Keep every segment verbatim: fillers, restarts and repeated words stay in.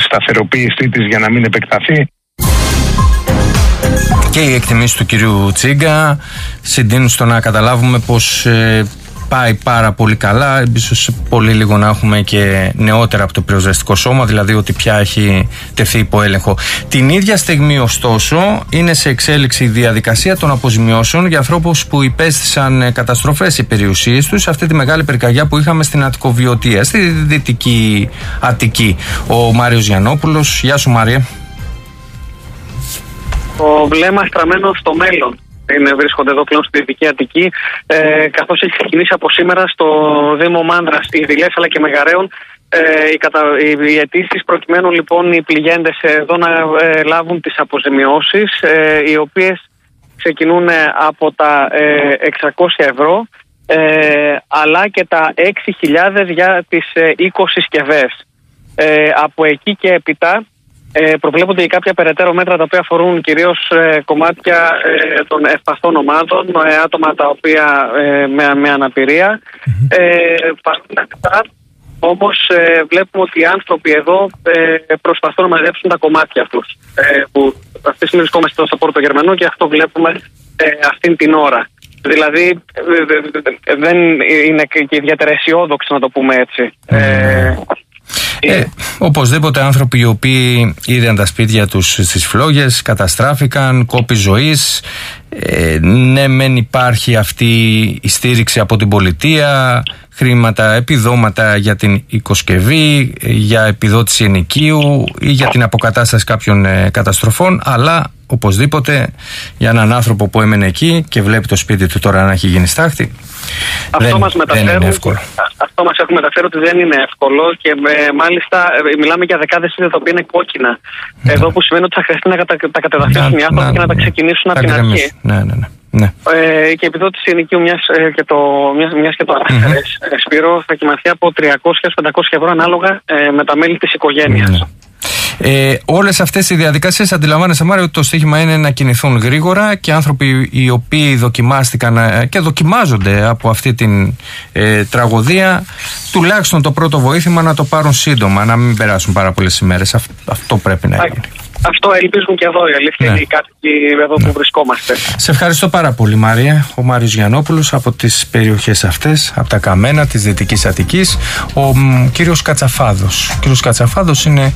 σταθεροποίησή της για να μην επεκταθεί. Και οι εκτιμήσεις του κυρίου Τσίγκα συντείνουν στο να καταλάβουμε πως ε, πάει πάρα πολύ καλά. Ίσως πολύ λίγο να έχουμε και νεότερα από το πυροσβεστικό σώμα, δηλαδή ότι πια έχει τεθεί υπό έλεγχο. Την ίδια στιγμή, ωστόσο, είναι σε εξέλιξη η διαδικασία των αποζημιώσεων για ανθρώπους που υπέστησαν καταστροφές οι περιουσίες τους σε αυτή τη μεγάλη πυρκαγιά που είχαμε στην Αττικοβιωτία, στη Δυτική Αττική. Ο Μάριος Γιαννόπουλος. Γεια σου, Μάρια. Το βλέμμα στραμμένο στο μέλλον. Είναι, βρίσκονται εδώ πλέον στη Δυτική Αττική, ε, καθώς έχει ξεκινήσει από σήμερα στο Δήμο Μάνδρας, Ιδηλές αλλά και Μεγαρέων ε, οι, κατα... οι αιτήσεις προκειμένου λοιπόν οι πληγέντες εδώ να ε, λάβουν τις αποζημιώσεις, ε, οι οποίες ξεκινούν από τα ε, εξακόσια ευρώ ε, αλλά και τα έξι χιλιάδες για τις ε, είκοσι συσκευές. Ε, από εκεί και έπειτα Ε, προβλέπονται και κάποια περαιτέρω μέτρα τα οποία αφορούν κυρίως ε, κομμάτια ε, των ευπαθών ομάδων, ε, άτομα τα οποία ε, με, με αναπηρία. Mm-hmm. Ε, Παραδείγματος όμως ε, βλέπουμε ότι οι άνθρωποι εδώ ε, προσπαθούν να μαζέψουν τα κομμάτια αυτούς. Ε, που αυτή τη στιγμή βρισκόμαστε εδώ στο Πόρτο Γερμανό και αυτό βλέπουμε ε, αυτήν την ώρα. Δηλαδή ε, ε, δεν είναι και ιδιαίτερα αισιόδοξο να το πούμε έτσι. Mm-hmm. Ε, Ε, οπωσδήποτε άνθρωποι οι οποίοι είδαν τα σπίτια τους στις φλόγες, καταστράφηκαν, κόπη ζωής. Ε, ναι, μεν υπάρχει αυτή η στήριξη από την πολιτεία, χρήματα, επιδόματα για την οικοσκευή, για επιδότηση ενοικίου ή για την αποκατάσταση κάποιων ε, καταστροφών, αλλά οπωσδήποτε για έναν άνθρωπο που έμενε εκεί και βλέπει το σπίτι του τώρα να έχει γίνει στάχτη, αυτό δεν, μας δεν είναι εύκολο. Αυτό μας έχουν μεταφέρει ότι δεν είναι εύκολο και ε, μάλιστα ε, μιλάμε για δεκάδες σπίτια τα οποία είναι κόκκινα. Ναι. Εδώ που σημαίνει ότι θα χρειαστεί να κατα, τα κατεδαφίσουν οι άνθρωποι και να τα ξεκινήσουν από την αρχή. Ναι, ναι, ναι. Ναι. Ε, και η επιδότηση ενοικίου μιας, ε, και το, μιας, μιας και το ανέφερες, mm-hmm. Σπύρο, θα κοιμαθεί από τριακόσια με πεντακόσια ευρώ ανάλογα ε, με τα μέλη της οικογένειας. Ναι. Ε, όλες αυτές οι διαδικασίες, αντιλαμβάνεσαι, Μάριο, ότι το στοίχημα είναι να κινηθούν γρήγορα και άνθρωποι οι οποίοι δοκιμάστηκαν και δοκιμάζονται από αυτή την ε, τραγωδία, τουλάχιστον το πρώτο βοήθημα να το πάρουν σύντομα, να μην περάσουν πάρα πολλές ημέρες. Αυτό, αυτό πρέπει να γίνει. Αυτό ελπίζουν και εδώ, η αλήθεια είναι, ναι. Οι κάτοικοι εδώ ναι. που βρισκόμαστε. Σε ευχαριστώ πάρα πολύ, Μαρία. Ο Μάριος Γιαννόπουλος από τις περιοχές αυτές, από τα Καμένα της Δυτικής Αττικής. Ο μ, κύριος Κατσαφάδος. Ο κύριος Κατσαφάδος είναι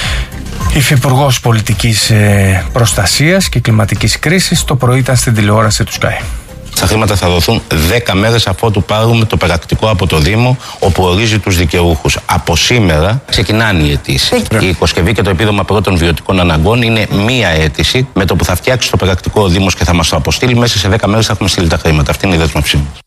υφυπουργός πολιτικής ε, προστασίας και κλιματικής κρίσης. Το πρωί ήταν στην τηλεόραση του Sky. Τα χρήματα θα δοθούν δέκα μέρες αφότου πάρουμε το πρακτικό από το Δήμο, όπου ορίζει τους δικαιούχους. Από σήμερα ξεκινάνε οι αιτήσεις. Η οικοσκευή και το επίδομα πρώτων βιωτικών αναγκών είναι μία αίτηση. Με το που θα φτιάξει το πρακτικό ο Δήμος και θα μας το αποστείλει, μέσα σε δέκα μέρες θα έχουμε στείλει τα χρήματα. Αυτή είναι η δέσμευσή μας.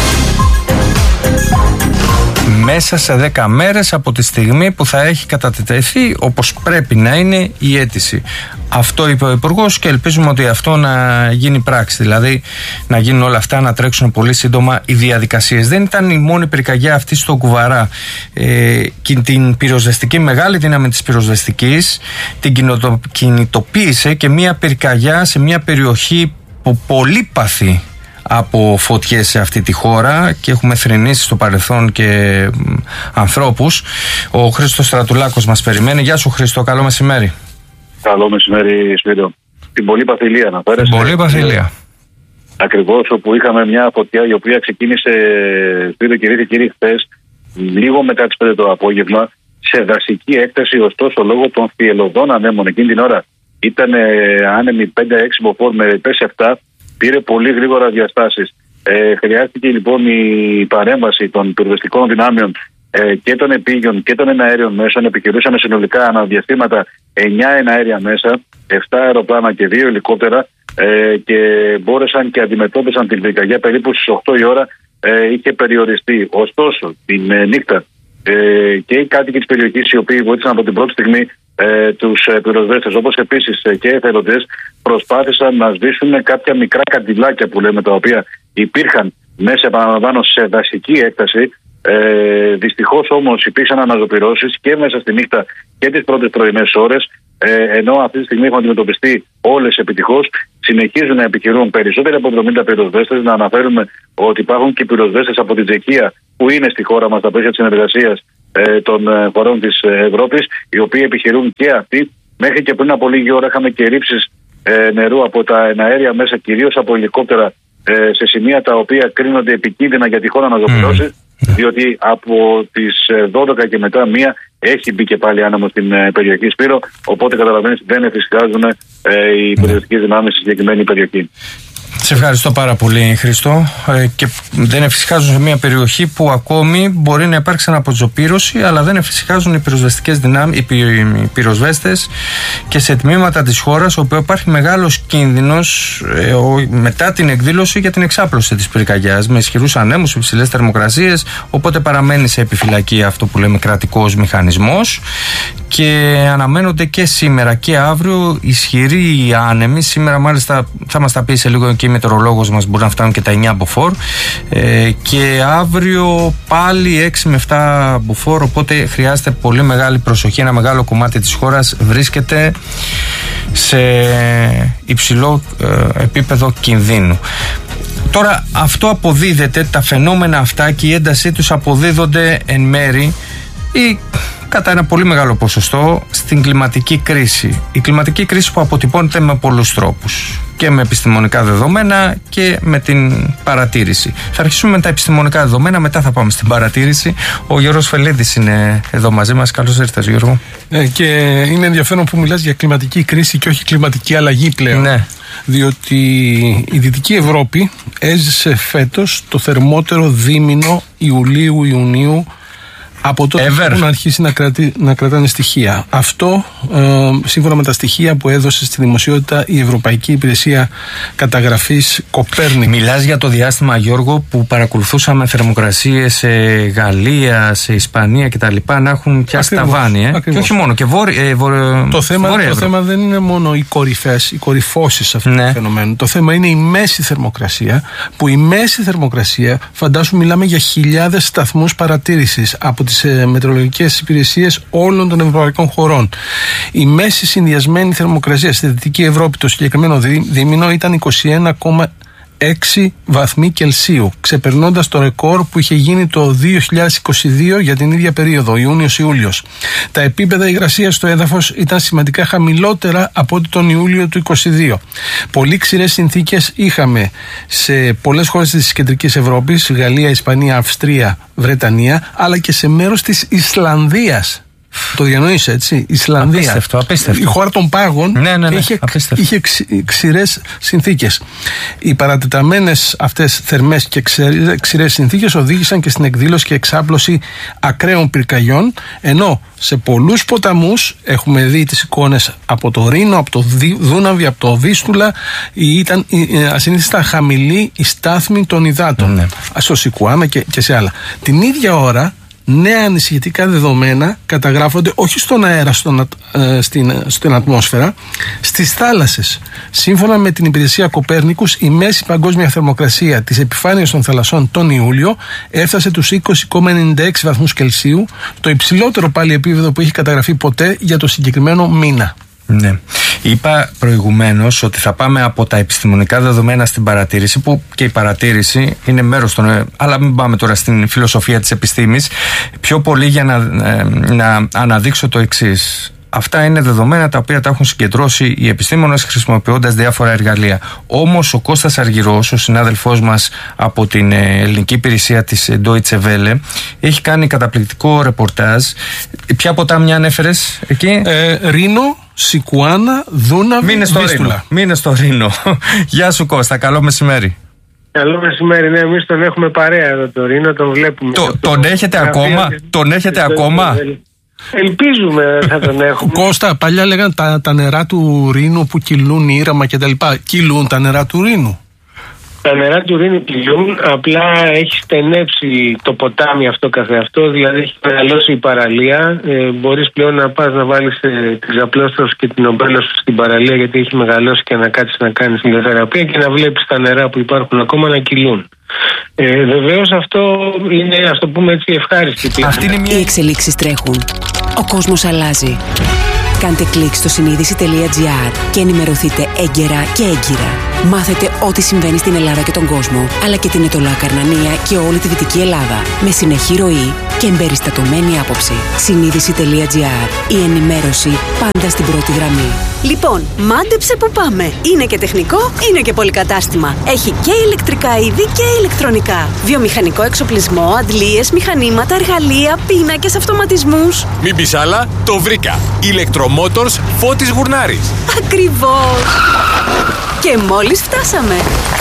Μέσα σε δέκα μέρες από τη στιγμή που θα έχει κατατεθεί όπως πρέπει να είναι η αίτηση. Αυτό είπε ο Υπουργός και ελπίζουμε ότι αυτό να γίνει πράξη. Δηλαδή να γίνουν όλα αυτά, να τρέξουν πολύ σύντομα οι διαδικασίες. Δεν ήταν η μόνη πυρκαγιά αυτή στο Κουβαρά. Ε, και την πυροσβεστική, μεγάλη δύναμη της πυροσβεστικής την κινητοποίησε και μια πυρκαγιά σε μια περιοχή που πολύ παθή από φωτιές σε αυτή τη χώρα και έχουμε θρηνήσει στο παρελθόν και ανθρώπους. Ο Χρήστος Στρατουλάκος μας περιμένει. Γεια σου, Χρήστο, καλό μεσημέρι. Καλό μεσημέρι, Σπύρο. Την Πολύ Παθηλία αναφέρεσαι. Την Πολύ Παθηλία. Ακριβώς, όπου είχαμε μια φωτιά η οποία ξεκίνησε, Σπύρο, κυρίες και κύριοι, χθες, λίγο μετά τις πέντε το απόγευμα, σε δασική έκταση, ωστόσο λόγω των θυελλωδών ανέμων. Εκείνη την ώρα ήταν άνεμοι πέντε έξι μποφόρ με πες επτά. Πήρε πολύ γρήγορα διαστάσεις. Ε, χρειάστηκε λοιπόν η παρέμβαση των πυροσβεστικών δυνάμεων ε, και των επίγειων και των εναέριων μέσων. Επικοινούσαμε συνολικά αναδιαστήματα εννιά εναέρια μέσα, επτά αεροπλάνα και δύο ελικόπτερα ε, και μπόρεσαν και αντιμετώπισαν την πυρκαγιά περίπου στις οκτώ η ώρα. Ε, είχε περιοριστεί. Σωστόσο, την ε, νύχτα ε, και οι κάτοικοι της περιοχής, οι οποίοι βοήθησαν από την πρώτη στιγμή ε, τους ε, πυροσβέστες, όπως επίσης ε, και εθελοντές, προσπάθησαν να σβήσουν κάποια μικρά καντιλάκια που λέμε, τα οποία υπήρχαν μέσα, επαναλαμβάνω, σε δασική έκταση. Ε, δυστυχώς όμως υπήρξαν αναζωπυρώσεις και μέσα στη νύχτα και τις πρώτες πρωινές ώρες, ε, ενώ αυτή τη στιγμή έχουν αντιμετωπιστεί όλες επιτυχώς. Συνεχίζουν να επιχειρούν περισσότεροι από εβδομήντα πυροσβέστες. Να αναφέρουμε ότι υπάρχουν και πυροσβέστες από την Τσεχία που είναι στη χώρα μας στα πλαίσια της συνεργασίας ε, των ε, χωρών της Ευρώπης, οι οποίοι επιχειρούν και αυτοί. Μέχρι και πριν από λίγη ώρα είχαμε και ρήψεις ε, νερού από τα εναέρια μέσα, κυρίως από ελικόπτερα, ε, σε σημεία τα οποία κρίνονται επικίνδυνα για τυχόν αναζωπηρώσεις, mm. διότι από τις δώδεκα και μετά μία έχει μπει και πάλι άνεμο στην ε, περιοχή Σπύρο, οπότε καταλαβαίνεις δεν εφησυχάζουν ε, οι πυροσβεστικές δυνάμεις στη συγκεκριμένη περιοχή. Σε ευχαριστώ πάρα πολύ, Χριστό. Ε, και δεν εφησυχάζουν σε μια περιοχή που ακόμη μπορεί να υπάρξει αναποτζοπήρωση, αλλά δεν εφησυχάζουν οι πυροσβεστικές δυνάμεις, οι, πυ, οι πυροσβέστες και σε τμήματα της χώρας όπου υπάρχει μεγάλος κίνδυνος ε, ο, μετά την εκδήλωση για την εξάπλωση της πυρκαγιάς με ισχυρούς ανέμους, υψηλές θερμοκρασίες. Οπότε παραμένει σε επιφυλακή αυτό που λέμε κρατικός μηχανισμός και αναμένονται και σήμερα και αύριο ισχυροί άνεμοι. Σήμερα, μάλιστα, θα μας τα πει σε λίγο και η μετεωρολόγος μας, μπορεί να φτάνουν και τα εννιά μποφόρ, ε, και αύριο πάλι έξι με επτά μποφόρ, οπότε χρειάζεται πολύ μεγάλη προσοχή. Ένα μεγάλο κομμάτι της χώρας βρίσκεται σε υψηλό ε, επίπεδο κινδύνου. Τώρα αυτό αποδίδεται, τα φαινόμενα αυτά και η έντασή τους αποδίδονται εν μέρη ή κατά ένα πολύ μεγάλο ποσοστό στην κλιματική κρίση. Η κλιματική κρίση που αποτυπώνεται με πολλούς τρόπους, και με επιστημονικά δεδομένα και με την παρατήρηση. Θα αρχίσουμε με τα επιστημονικά δεδομένα, μετά θα πάμε στην παρατήρηση. Ο Γιώργος Φελίδης είναι εδώ μαζί μας. Καλώς ήρθες, Γιώργο. Ε, και είναι ενδιαφέρον που μιλάς για κλιματική κρίση και όχι κλιματική αλλαγή πλέον. Ναι. Διότι η Δυτική Ευρώπη έζησε φέτος το θερμότερο δίμηνο Ιουλίου-Ιουνίου από τότε που έχουν αρχίσει να, κρατη, να κρατάνε στοιχεία. Αυτό ε, σύμφωνα με τα στοιχεία που έδωσε στη δημοσιότητα η Ευρωπαϊκή Υπηρεσία Καταγραφής Κοπέρνικου. Μιλάς για το διάστημα, Γιώργο, που παρακολουθούσαμε θερμοκρασίες σε Γαλλία, σε Ισπανία κτλ. Να έχουν πιάσει τα βάνη. Ε? Και όχι μόνο, και βόρεια, ε, βόρεια, το, θέμα, βόρεια το θέμα δεν είναι μόνο οι κορυφές, οι κορυφώσεις αυτού ναι. του φαινομένου. Το θέμα είναι η μέση θερμοκρασία, που η μέση θερμοκρασία, φαντάσου, μιλάμε για χιλιάδες σταθμούς παρατήρησης από τις μετεωρολογικές υπηρεσίες όλων των ευρωπαϊκών χωρών. Η μέση συνδυασμένη θερμοκρασία στη Δυτική Ευρώπη το συγκεκριμένο δίμηνο ήταν είκοσι ένα κόμμα έξι βαθμοί Κελσίου, ξεπερνώντας το ρεκόρ που είχε γίνει το δύο χιλιάδες είκοσι δύο για την ίδια περίοδο, Ιούνιος-Ιούλιος. Τα επίπεδα υγρασίας στο έδαφος ήταν σημαντικά χαμηλότερα από ό,τι τον Ιούλιο του είκοσι δύο. Πολύ ξηρές συνθήκες είχαμε σε πολλές χώρες της κεντρικής Ευρώπης, Γαλλία, Ισπανία, Αυστρία, Βρετανία, αλλά και σε μέρος της Ισλανδίας. Το διανοείς, έτσι, Ισλανδία. Απίστευτο, απίστευτο. Η χώρα των πάγων ναι, ναι, ναι, είχε, είχε ξηρές συνθήκες. Οι παρατεταμένες αυτές θερμές και ξηρές συνθήκες οδήγησαν και στην εκδήλωση και εξάπλωση ακραίων πυρκαγιών, ενώ σε πολλούς ποταμούς, έχουμε δει τις εικόνες από το Ρήνο, από το Δούναβι, από το Βίστουλα, ήταν ασυνήθιστα χαμηλή η στάθμη των υδάτων, ναι. στο Σικουάνα και, και σε άλλα. Την ίδια ώρα, νέα ανησυχητικά δεδομένα καταγράφονται όχι στον αέρα, στον, ε, στην, στην ατμόσφαιρα, στις θάλασσες. Σύμφωνα με την υπηρεσία Κοπέρνικους, η μέση παγκόσμια θερμοκρασία της επιφάνειας των θαλασσών τον Ιούλιο έφτασε τους είκοσι κόμμα ενενήντα έξι βαθμούς Κελσίου, το υψηλότερο πάλι επίπεδο που έχει καταγραφεί ποτέ για το συγκεκριμένο μήνα. Ναι. Είπα προηγουμένως ότι θα πάμε από τα επιστημονικά δεδομένα στην παρατήρηση, που και η παρατήρηση είναι μέρος των. Αλλά μην πάμε τώρα στην φιλοσοφία της επιστήμης. Πιο πολύ για να, να αναδείξω το εξής. Αυτά είναι δεδομένα τα οποία τα έχουν συγκεντρώσει οι επιστήμονες χρησιμοποιώντας διάφορα εργαλεία. Όμως ο Κώστας Αργυρός, ο συνάδελφός μας από την ελληνική υπηρεσία της Deutsche Welle, έχει κάνει καταπληκτικό ρεπορτάζ. Ποια ποτάμια ανέφερες εκεί? Ε, Ρήνο, Σικουάνα, Δούναβι, Βίστουλα. Μείνε στο Ρήνο. Γεια σου, Κώστα, καλό μεσημέρι. Καλό μεσημέρι, ναι, εμείς τον έχουμε παρέα εδώ το Ρήνο, τον βλέπουμε. Το, τον έχετε ακόμα, τον έχετε ακόμα. Ελπίζουμε θα τον έχουμε. Κώστα, παλιά λέγανε τα, τα νερά του Ρήνου που κυλούν ήραμα κτλ. Κυλούν τα νερά του Ρήνου? Τα νερά του Ρήνου κυλούν, απλά έχει στενέψει το ποτάμι αυτό καθεαυτό, δηλαδή έχει μεγαλώσει η παραλία. Ε, μπορείς πλέον να πας να βάλεις ε, τη ζαπλώστρωση και την ομπέλα σου στην παραλία, γιατί έχει μεγαλώσει, και να κάτσεις να κάνεις ηλιοθεραπεία και να βλέπεις τα νερά που υπάρχουν ακόμα να κυλούν. Ε, βεβαίως αυτό είναι, ας το πούμε έτσι, ευχάριστη. Οι εξελίξεις τρέχουν. Ο κόσμος αλλάζει. Κάντε κλικ στο συνείδηση τελεία τζι άρ και ενημερωθείτε έγκαιρα και έγκυρα. Μάθετε ό,τι συμβαίνει στην Ελλάδα και τον κόσμο, αλλά και την Αιτωλοακαρνανία και όλη τη Δυτική Ελλάδα. Με συνεχή ροή και εμπεριστατωμένη άποψη. Συνείδηση.gr. Η ενημέρωση πάντα στην πρώτη γραμμή. Λοιπόν, μάντεψε που πάμε. Είναι και τεχνικό, είναι και πολυκατάστημα. Έχει και ηλεκτρικά είδη και ηλεκτρονικά. Βιομηχανικό εξοπλισμό, αντλίες, μηχανήματα, εργαλεία, πίνακες, αυτοματισμούς. Μην πεις άλλα, το βρήκα. Electromotors Φώτης Γουρνάρης. Ακριβώς. Και μόλις φτάσαμε.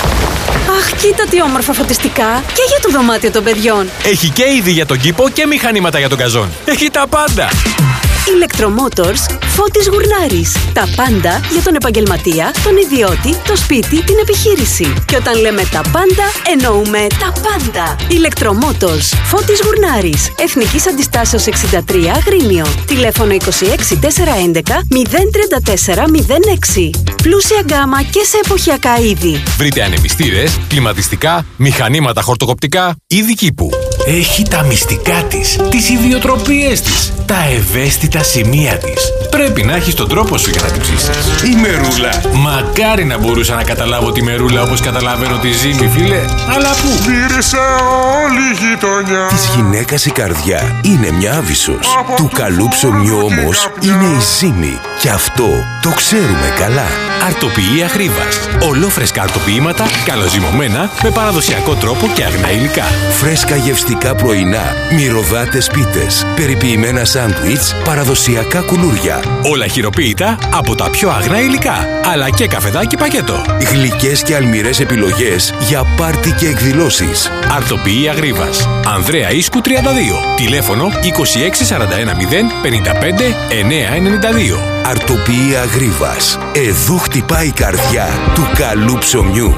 Αχ, κοίτα τι όμορφα φωτιστικά. Και για το δωμάτιο των παιδιών. Έχει και είδη για τον κήπο και μηχανήματα για τον καζόν. Έχει τα πάντα. Electromotors Φώτης Γουρνάρης. Τα πάντα για τον επαγγελματία, τον ιδιώτη, το σπίτι, την επιχείρηση. Και όταν λέμε τα πάντα, εννοούμε τα πάντα. Electromotors Φώτης Γουρνάρης. Εθνικής Αντιστάσεως εξήντα τρία Αγρίνιο. Τηλέφωνο είκοσι έξι τετρακόσια έντεκα μηδέν τριάντα τέσσερα μηδέν έξι. Πλούσια γκάμα και σε εποχιακά είδη. Βρείτε ανεμιστήρες, κλιματιστικά, μηχανήματα χορτοκοπτικά, είδη κήπου. Έχει τα μυστικά της, τις ιδιοτροπίες της, τα ευαίσθητα σημεία της. Πρέπει να έχεις τον τρόπο σου για να την ψήσεις. Η μερούλα. Μακάρι να μπορούσα να καταλάβω τη μερούλα όπως καταλαβαίνω τη ζύμη, φίλε. Αλλά πού? Μύρισε όλη η γειτονιά. Της γυναίκας η καρδιά είναι μια άβυσσος. Του καλού ψωμιού όμως είναι η ζύμη. Και αυτό το ξέρουμε καλά. Αρτοποιεί Αγρίβας. Ολόφρεσκα αρτοποιήματα, καλοζυμωμένα, με παραδοσιακό τρόπο και αγνά υλικά. Φρέσκα γευστικά πρωινά, μυρωδάτες πίτες, περιποιημένα σάντουιτς, παραδοσιακά κουλούρια. Όλα χειροποίητα από τα πιο αγνά υλικά, αλλά και καφεδάκι πακέτο. Γλυκές και αλμυρές επιλογές για πάρτι και εκδηλώσεις. Αρτοποιεί Αγρίβας. Ανδρέα Ίσκου τριάντα δύο. Τηλέφωνο είκοσι έξι σαράντα ένα μηδέν πενήντα πέντε εννιακόσια ενενήντα δύο. Αρτοποιεί Αγρίβας. Εδώ χτυπάει η καρδιά του καλού ψωμιού.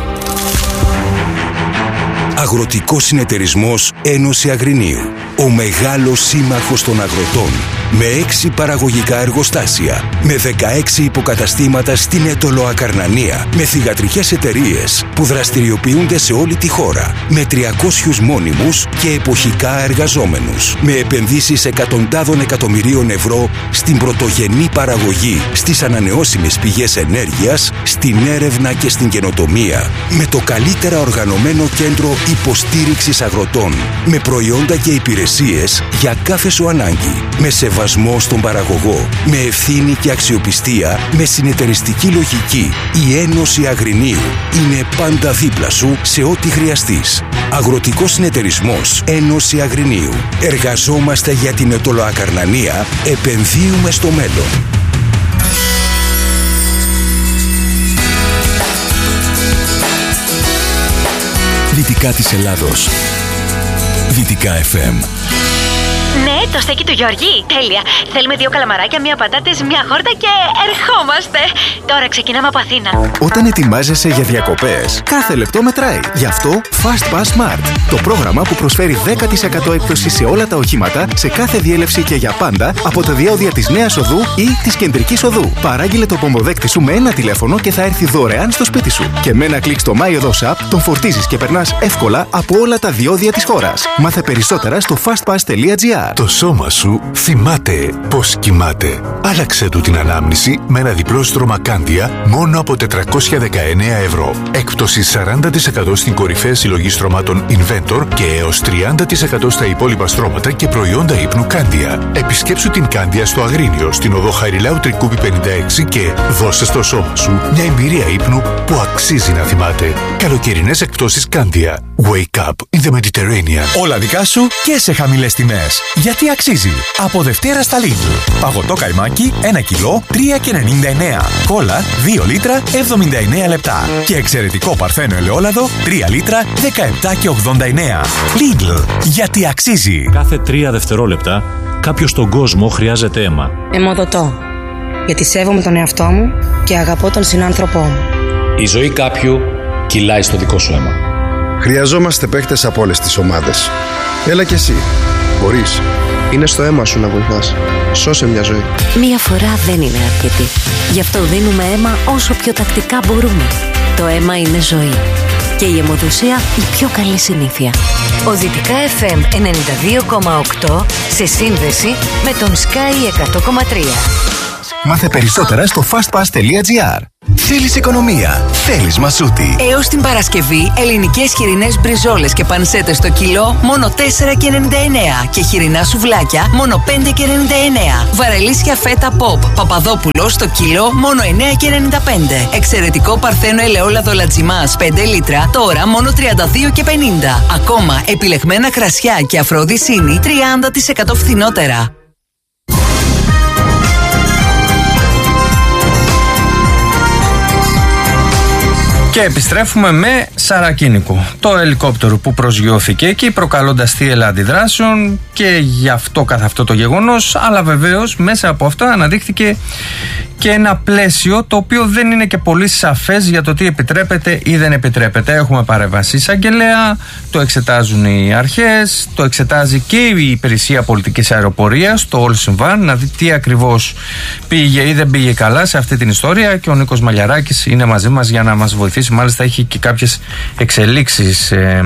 Αγροτικός Συνεταιρισμός Ένωση Αγρινίου. Ο μεγάλος σύμμαχος των αγροτών. Με έξι παραγωγικά εργοστάσια. Με δεκαέξι υποκαταστήματα στην Αιτωλοακαρνανία. Με θυγατρικές εταιρείες που δραστηριοποιούνται σε όλη τη χώρα. Με τριακόσιους μόνιμους και εποχικά εργαζόμενους. Με επενδύσεις εκατοντάδων εκατομμυρίων ευρώ στην πρωτογενή παραγωγή, στις ανανεώσιμες πηγές ενέργειας, στην έρευνα και στην καινοτομία. Με το καλύτερα οργανωμένο κέντρο υποστήριξης αγροτών. Με προϊόντα και υπηρεσίες για κάθε σου ανάγκη. Με σεβασμό στον παραγωγό. Με ευθύνη και αξιοπιστία. Με συνεταιριστική λογική. Η Ένωση Αγρινίου είναι πάντα δίπλα σου σε ό,τι χρειαστείς. Αγροτικός Συνεταιρισμός Ένωση Αγρινίου. Εργαζόμαστε για την Αιτωλοακαρνανία. Επενδύουμε στο μέλλον. Δυτικά της Ελλάδος. Δυτικά εφ εμ. Ναι, το στέκι του Γιώργη. Τέλεια. Θέλουμε δύο καλαμαράκια, μία πατάτες, μία χόρτα και ερχόμαστε. Τώρα ξεκινάμε από Αθήνα. Όταν ετοιμάζεσαι για διακοπές, κάθε λεπτό μετράει. Γι' αυτό Fast Pass Smart. Το πρόγραμμα που προσφέρει δέκα τοις εκατό έκπτωση σε όλα τα οχήματα, σε κάθε διέλευση και για πάντα, από τα διόδια της Νέας Οδού ή της Κεντρικής Οδού. Παράγγειλε το πομποδέκτη σου με ένα τηλέφωνο και θα έρθει δωρεάν στο σπίτι σου. Και με ένα κλικ στο My Οδός App τον φορτίζεις και περνάς εύκολα από όλα τα διόδια της χώρας. Μάθε περισσότερα στο fastpass τελεία gr. Το σώμα σου θυμάται πως κοιμάται. Άλλαξε του την ανάμνηση με ένα διπλό στρώμα Κάντια μόνο από τετρακόσια δεκαεννέα ευρώ. Έκπτωση σαράντα τοις εκατό στην κορυφαία συλλογή στρωμάτων Inventor και έως τριάντα τοις εκατό στα υπόλοιπα στρώματα και προϊόντα ύπνου Κάντια. Επισκέψου την Κάντια στο Αγρίνιο, στην οδό Χαριλάου Τρικούπη πενήντα έξι και δώσε στο σώμα σου μια εμπειρία ύπνου που αξίζει να θυμάται. Καλοκαιρινές εκπτώσεις Κάντια. Wake up in the Mediterranean. Όλα δικά σου και σε χαμηλές τιμές. Γιατί αξίζει. Από Δευτέρα στα Lidl. Παγωτό καϊμάκι ένα κιλό τρία και ενενήντα εννέα. Κόλλα δύο λίτρα εβδομήντα εννέα λεπτά. Και εξαιρετικό παρθένο ελαιόλαδο τρία λίτρα δεκαεπτά και ογδόντα εννέα. Lidl. Γιατί αξίζει. Κάθε τρία δευτερόλεπτα κάποιος στον κόσμο χρειάζεται αίμα. Αιμοδοτώ. Γιατί σέβομαι τον εαυτό μου και αγαπώ τον συνάνθρωπό μου. Η ζωή κάποιου κυλάει στο δικό σου αίμα. Χρειαζόμαστε παίκτες από όλες τις ομάδες. Έλα κι εσύ. Μπορείς. Είναι στο αίμα σου να βοηθάς. Σώσε μια ζωή. Μία φορά δεν είναι αρκετή. Γι' αυτό δίνουμε αίμα όσο πιο τακτικά μπορούμε. Το αίμα είναι ζωή. Και η αιμοδοσία η πιο καλή συνήθεια. Ο Δυτικά εφ εμ ενενήντα δύο κόμμα οκτώ σε σύνδεση με τον Sky εκατό κόμμα τρία. Μάθε περισσότερα στο fastpass τελεία gr. Θέλεις οικονομία. Θέλεις Μασούτη. Έως την Παρασκευή, ελληνικές χοιρινές μπριζόλες και πανσέτες στο κιλό μόνο τέσσερα και ενενήντα εννέα και χοιρινά σουβλάκια μόνο πέντε και ενενήντα εννέα. Βαρελίσια φέτα Pop Παπαδόπουλο στο κιλό μόνο εννέα και ενενήντα πέντε. Εξαιρετικό παρθένο ελαιόλαδο Λατζιμάς πέντε λίτρα τώρα μόνο τριάντα δύο και πενήντα. Ακόμα επιλεγμένα κρασιά και αφροδισίνη τριάντα τοις εκατό φθηνότερα. Και επιστρέφουμε με Σαρακίνικο, το ελικόπτερο που προσγειώθηκε εκεί προκαλώντας θύελλα αντιδράσεων και γι' αυτό καθ' αυτό το γεγονός, αλλά βεβαίως μέσα από αυτό αναδείχθηκε και ένα πλαίσιο το οποίο δεν είναι και πολύ σαφές για το τι επιτρέπεται ή δεν επιτρέπεται. Έχουμε παρέμβαση εισαγγελέα, το εξετάζουν οι αρχές, το εξετάζει και η Υπηρεσία Πολιτικής Αεροπορίας, το όλο συμβάν, να δει τι ακριβώς πήγε ή δεν πήγε καλά σε αυτή την ιστορία, και ο Νίκος Μαλιαράκης είναι μαζί μας για να μας βοηθήσει. Μάλιστα έχει και κάποιες εξελίξεις ε,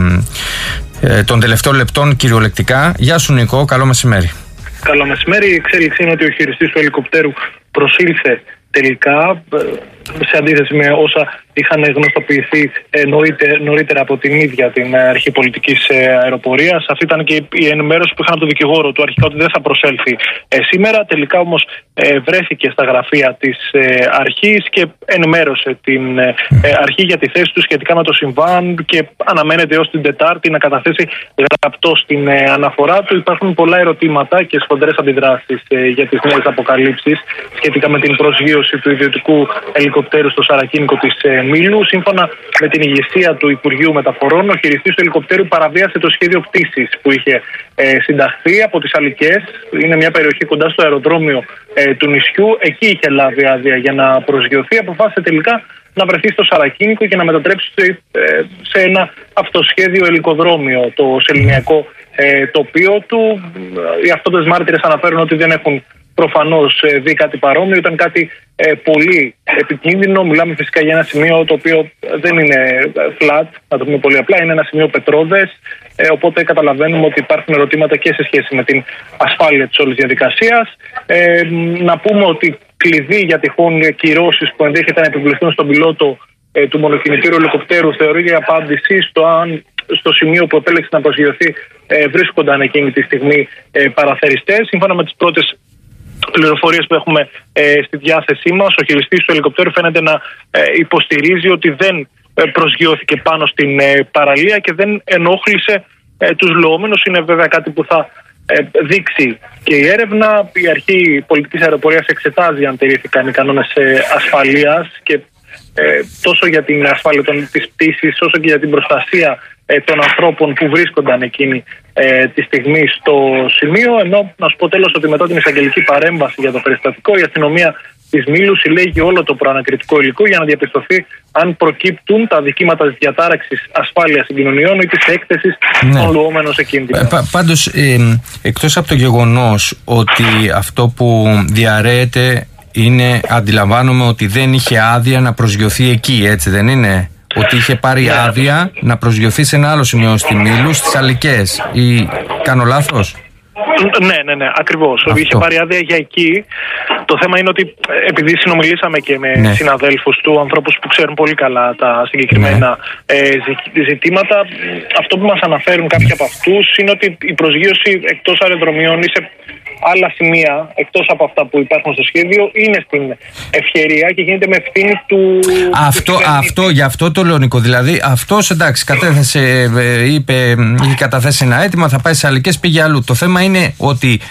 ε, των τελευταίων λεπτών κυριολεκτικά. Γεια σου Νίκο, καλό μεσημέρι. Καλό μεσημέρι. Η εξέλιξη είναι ότι ο χειριστής του ελικοπτέρου προσήλθε τελικά, σε αντίθεση με όσα είχαν γνωστοποιηθεί νωρίτερα, νωρίτερα από την ίδια την αρχή πολιτικής αεροπορίας. Αυτή ήταν και η ενημέρωση που είχαν από τον δικηγόρο του αρχικά, ότι δεν θα προσέλθει σήμερα. Τελικά όμως βρέθηκε στα γραφεία της αρχής και ενημέρωσε την αρχή για τη θέση του σχετικά με το συμβάν και αναμένεται ως την Τετάρτη να καταθέσει γραπτό στην αναφορά του. Υπάρχουν πολλά ερωτήματα και σφοδρές αντιδράσεις για τις νέες αποκαλύψεις σχετικά με την προσγείωση του ιδιωτικού ελικοπτέρου στο Σαρακίνικο της Μήλου. Σύμφωνα με την ηγεσία του Υπουργείου Μεταφορών, ο χειριστής του ελικοπτέρου παραβίασε το σχέδιο πτήσης που είχε ε, συνταχθεί από τις Αλικές. Είναι μια περιοχή κοντά στο αεροδρόμιο ε, του νησιού. Εκεί είχε λάβει άδεια για να προσγειωθεί. Αποφάσισε τελικά να βρεθεί στο Σαρακίνικο και να μετατρέψει ε, σε ένα αυτοσχέδιο ελικοδρόμιο το σεληνιακό ε, τοπίο του. Οι αυτόντες μάρτυρες αναφέρουν ότι δεν έχουν προφανώς δει κάτι παρόμοιο. Ήταν κάτι ε, πολύ επικίνδυνο. Μιλάμε φυσικά για ένα σημείο το οποίο δεν είναι flat, να το πούμε πολύ απλά. Είναι ένα σημείο πετρόδες. Ε, οπότε καταλαβαίνουμε ότι υπάρχουν ερωτήματα και σε σχέση με την ασφάλεια της όλης διαδικασίας. Ε, να πούμε ότι κλειδί για τυχόν κυρώσεις που ενδέχεται να επιβληθούν στον πιλότο ε, του μονοκινητήρου ελικοπτέρου θεωρείται η απάντηση στο αν στο σημείο που επέλεξε να προσγειωθεί ε, βρίσκονταν εκείνη τη στιγμή ε, παραθεριστές. Σύμφωνα με τις πρώτες πληροφορίες που έχουμε ε, στη διάθεσή μας, ο χειριστής του ελικοπτέρου φαίνεται να ε, υποστηρίζει ότι δεν ε, προσγειώθηκε πάνω στην ε, παραλία και δεν ενόχλησε ε, τους λοόμενους. Είναι βέβαια κάτι που θα ε, δείξει και η έρευνα. Η αρχή πολιτικής αεροπορίας εξετάζει αν τηρήθηκαν οι κανόνες ε, ασφαλείας και ε, τόσο για την ασφάλεια των, της πτήσης όσο και για την προστασία ε, των ανθρώπων που βρίσκονταν εκείνη ε, τη στιγμή στο σημείο. Ενώ να σου πω τέλος ότι μετά την εισαγγελική παρέμβαση για το περιστατικό, η αστυνομία της Μήλου συλλέγει όλο το προανακριτικό υλικό για να διαπιστωθεί αν προκύπτουν τα δικήματα της διατάραξης ασφάλειας συγκοινωνιών ή της έκθεσης ναι. των λουόμενων σε κίνδυνο. Πα, πάντως, ε, εκτός από το γεγονός ότι αυτό που διαρρέεται είναι, αντιλαμβάνομαι ότι δεν είχε άδεια να προσγειωθεί εκεί, έτσι δεν είναι? Ότι είχε πάρει ναι. άδεια να προσγειωθεί σε ένα άλλο σημείο στη Μήλου, στις Αλικές, ή κάνω λάθος? Ναι, ναι, ναι, ακριβώς. Αυτό. Είχε πάρει άδεια για εκεί. Το θέμα είναι ότι επειδή συνομιλήσαμε και με ναι. συναδέλφους του, ανθρώπους που ξέρουν πολύ καλά τα συγκεκριμένα ναι. ε, ζητήματα, αυτό που μας αναφέρουν κάποιοι από αυτούς είναι ότι η προσγείωση εκτός αεροδρομίων ή σε άλλα σημεία, εκτός από αυτά που υπάρχουν στο σχέδιο, είναι στην ευκαιρία και γίνεται με ευθύνη του... Αυτό, του αυτό γι' αυτό το λέω Νίκο. Δηλαδή αυτός εντάξει κατέθεσε, είπε, είχε καταθέσει ένα αίτημα, θα πάει σε Αλικές, πήγε αλλού. Το θέμα είναι ότι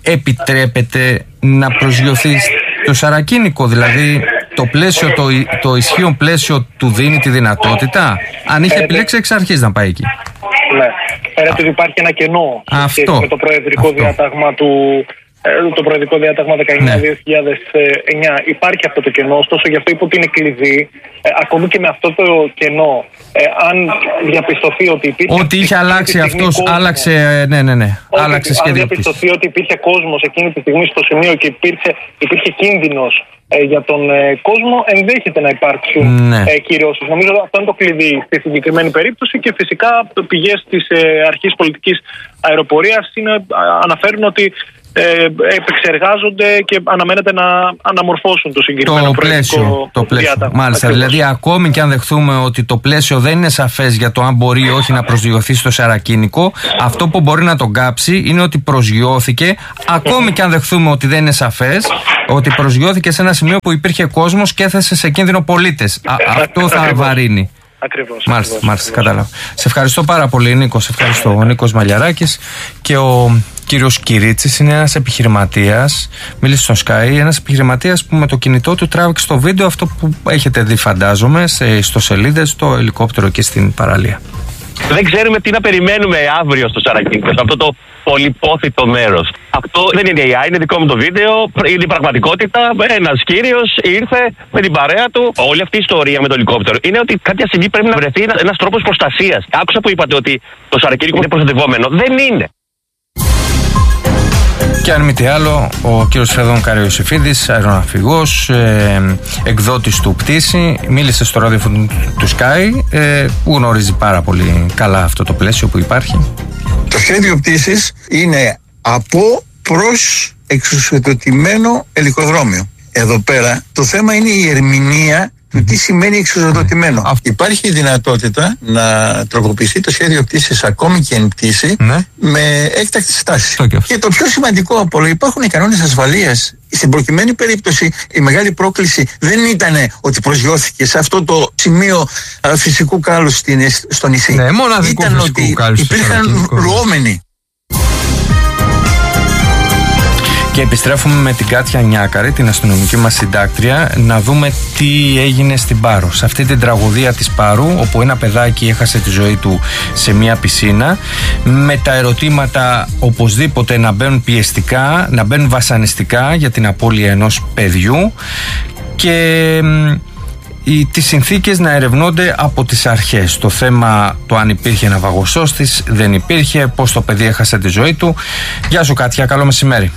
επιτρέπεται να προσγειωθεί το Σαρακίνικο, δηλαδή το πλαίσιο, το, το ισχύον πλαίσιο του δίνει τη δυνατότητα, αν είχε επιλέξει εξ αρχής να πάει εκεί. Ναι. Φαίνεται ότι υπάρχει ένα κενό αυτό, με το προεδρικό αυτό. διάταγμα του το προεδρικό διάταγμα δεκαεννιά δύο χιλιάδες εννιά. Ναι. Υπάρχει αυτό το κενό, ωστόσο γι' αυτό είπα ότι είναι κλειδί. Ε, ακόμη και με αυτό το κενό, ε, αν διαπιστωθεί ότι υπήρχε. Ότι είχε αλλάξει αυτό, άλλαξε. Ναι, ναι, ναι. Όχι, άλλαξε αν διαπιστωθεί ότι υπήρχε κόσμος εκείνη τη στιγμή στο σημείο και υπήρχε, υπήρχε κίνδυνος ε, για τον ε, κόσμο, ενδέχεται να υπάρξουν ναι. ε, κυρώσεις. Νομίζω ότι αυτό είναι το κλειδί στη συγκεκριμένη περίπτωση και φυσικά πηγές της ε, αρχής πολιτικής αεροπορίας είναι, αναφέρουν ότι ε, επεξεργάζονται και αναμένεται να αναμορφώσουν το συγκεκριμένο το προεδρικό πλαίσιο, το πλαίσιο. διάταγμα. Μάλιστα, Ακριβώς. δηλαδή ακόμη και αν δεχθούμε ότι το πλαίσιο δεν είναι σαφές για το αν μπορεί ή όχι να προσγειωθεί στο σαρακίνικο, αυτό που μπορεί να τον κάψει είναι ότι προσγειώθηκε, ακόμη και αν δεχθούμε ότι δεν είναι σαφές, ότι προσγειώθηκε σε ένα σημείο που υπήρχε κόσμος και έθεσε σε κίνδυνο πολίτες. Α, αυτό θα βαρύνει. Ακριβώς. Μάλιστα, ακριβώς, μάλιστα, ακριβώς. κατάλαβα. Σε ευχαριστώ πάρα πολύ, Νίκο. Σε ευχαριστώ. Ο Νίκος Μαλιαράκης και ο κύριος Κυρίτσης είναι ένας επιχειρηματίας. Μίλησε στο Sky, ένας επιχειρηματίας που με το κινητό του τράβηξε το βίντεο, αυτό που έχετε δει, φαντάζομαι, σε ιστοσελίδες, το ελικόπτερο εκεί στην παραλία. Δεν ξέρουμε τι να περιμένουμε αύριο στο Σαρακίνικο, σε αυτό το πολυπόθητο μέρος. Αυτό δεν είναι έι άι, είναι δικό μου το βίντεο, είναι η πραγματικότητα. Ένας κύριος ήρθε με την παρέα του. Όλη αυτή η ιστορία με το ελικόπτερο είναι ότι κάποια στιγμή πρέπει να βρεθεί ένας τρόπος προστασίας. Άκουσα που είπατε ότι το Σαρακίνικο είναι προστατευόμενο. Δεν είναι. Και αν μη τι άλλο, ο κύριος Φεδόν Καριοσεφίδης, αεροναυπηγός, ε, εκδότης του Πτήση, μίλησε στο ραδιόφωνο του Sky, ε, που γνωρίζει πάρα πολύ καλά αυτό το πλαίσιο που υπάρχει. Το σχέδιο πτήσης είναι από προς εξουσιοδοτημένο ελικοδρόμιο. Εδώ πέρα το θέμα είναι η ερμηνεία του τι σημαίνει εξουσιοδοτημένο. Mm. Υπάρχει η δυνατότητα να τροποποιηθεί το σχέδιο πτήσης ακόμη και εν πτήση mm. με έκτακτη στάση. Okay. Και το πιο σημαντικό από όλα, υπάρχουν οι κανόνες ασφαλείας. Στην προκειμένη περίπτωση η μεγάλη πρόκληση δεν ήταν ότι προσγειώθηκε σε αυτό το σημείο α, φυσικού κάλους στο νησί. Ναι, ήταν ότι υπήρχαν ρουόμενοι. Και επιστρέφουμε με την Κάτια Νιάκαρη, την αστυνομική μας συντάκτρια, να δούμε τι έγινε στην Πάρο. Σε αυτή την τραγωδία της Πάρου, όπου ένα παιδάκι έχασε τη ζωή του σε μια πισίνα, με τα ερωτήματα οπωσδήποτε να μπαίνουν πιεστικά, να μπαίνουν βασανιστικά για την απώλεια ενός παιδιού και οι, τις συνθήκες να ερευνώνται από τις αρχές. Το θέμα το αν υπήρχε ναυαγοσώστης, δεν υπήρχε, πώς το παιδί έχασε τη ζωή του. Γεια σου Κάτια, καλό μεσημέρι.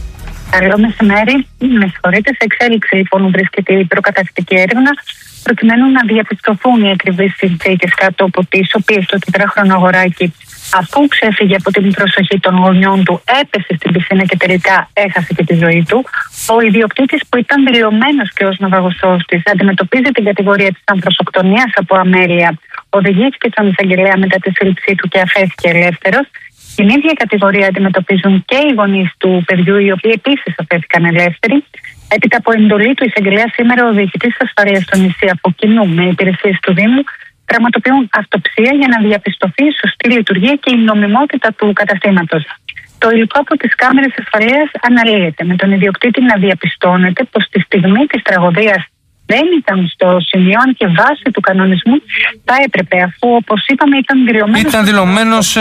Καλό μεσημέρι. Με συγχωρείτε, σε εξέλιξη λοιπόν βρίσκεται η προκαταρκτική έρευνα προκειμένου να διαπιστωθούν οι ακριβείς συνθήκες κάτω από τις οποίες το τετράχρονο αγοράκι, αφού ξέφυγε από την προσοχή των γονιών του, έπεσε στην πισίνα και τελικά έχασε και τη ζωή του. Ο ιδιοκτήτης, που ήταν δηλωμένος και ως ναυαγοσώστης, αντιμετωπίζει την κατηγορία της ανθρωποκτονίας από αμέλεια. Οδηγήθηκε στον εισαγγελέα μετά τη σύλληψή του και αφέθηκε ελεύθερος. Την ίδια κατηγορία αντιμετωπίζουν και οι γονείς του παιδιού, οι οποίοι επίσης αφέθηκαν ελεύθεροι. Έπειτα από εντολή του εισαγγελέα, σήμερα ο διοικητής ασφαλείας στο νησί, από κοινού με υπηρεσίες του Δήμου, πραγματοποιούν αυτοψία για να διαπιστωθεί η σωστή λειτουργία και η νομιμότητα του καταστήματος. Το υλικό από τις κάμερες ασφαλείας αναλύεται, με τον ιδιοκτήτη να διαπιστώνεται πως τη στιγμή της τραγωδίας δεν ήταν στο σημείο, αν και βάσει του κανονισμού θα έπρεπε, αφού όπως είπαμε ήταν δηλωμένος. Ήταν δηλωμένος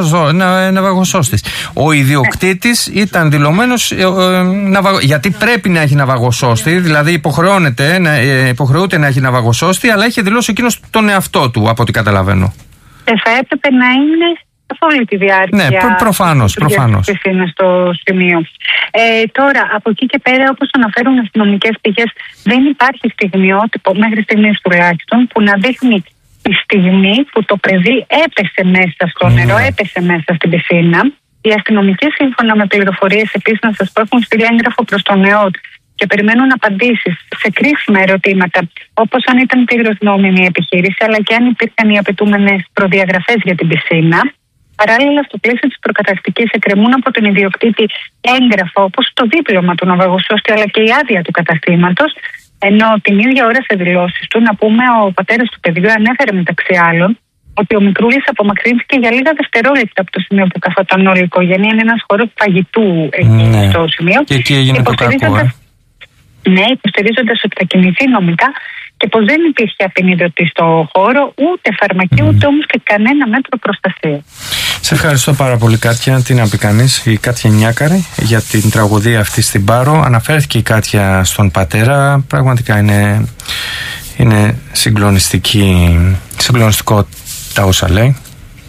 ναυαγοσώστης. Ο ιδιοκτήτης ναι. ήταν δηλωμένος ε, ε, ναυαγο... γιατί πρέπει να έχει ναυαγοσώστη, δηλαδή υποχρεώνεται, να, ε, υποχρεούται να έχει ναυαγοσώστη, αλλά έχει δηλώσει εκείνος τον εαυτό του, από ό,τι καταλαβαίνω. Και θα έπρεπε να είναι καθ' όλη τη διάρκεια. Ναι, προ, προφανώς, προφανώς. Είναι στο σημείο. Ε, τώρα, από εκεί και πέρα, όπως αναφέρουν αστυνομικές πηγές, δεν υπάρχει στιγμιότυπο, μέχρι στιγμής τουλάχιστον, που να δείχνει τη στιγμή που το παιδί έπεσε μέσα στο νερό, mm. έπεσε μέσα στην πισίνα. Οι αστυνομικοί, σύμφωνα με πληροφορίες, επίσης να σας πω, έχουν στείλει έγγραφο προς τον ΕΟΤ και περιμένουν απαντήσεις σε κρίσιμα ερωτήματα, όπως αν ήταν πλήρως νόμιμη η επιχείρηση, αλλά και αν υπήρχαν οι απαιτούμενες προδιαγραφές για την πισίνα. Παράλληλα, στο πλαίσιο της προκαταρκτικής εκκρεμούν από τον ιδιοκτήτη έγγραφα, όπως το δίπλωμα του ναυαγοσώστη, αλλά και η άδεια του καταστήματος. Ενώ την ίδια ώρα σε δηλώσεις του, να πούμε, ο πατέρας του παιδιού ανέφερε μεταξύ άλλων ότι ο μικρούλης απομακρύνθηκε για λίγα δευτερόλεπτα από το σημείο που καθόταν όλη η οικογένεια. Είναι ένας χώρος φαγητού εκεί ναι. στο σημείο. Και εκεί έγινε το κακό, ε. Ναι, υποστηρίζοντας ότι θα κινηθεί νομικά και πως δεν υπήρχε απεινίδωτη στο χώρο, ούτε φαρμακή, mm. ούτε όμως και κανένα μέτρο προστασία. Σε ευχαριστώ πάρα πολύ, Κάτια. Τι να πει κανείς, η Κάτια Νιάκαρη, για την τραγωδία αυτή στην Πάρο. Αναφέρθηκε η Κάτια στον πατέρα. Πραγματικά είναι, είναι συγκλονιστική, συγκλονιστικό τα όσα λέει.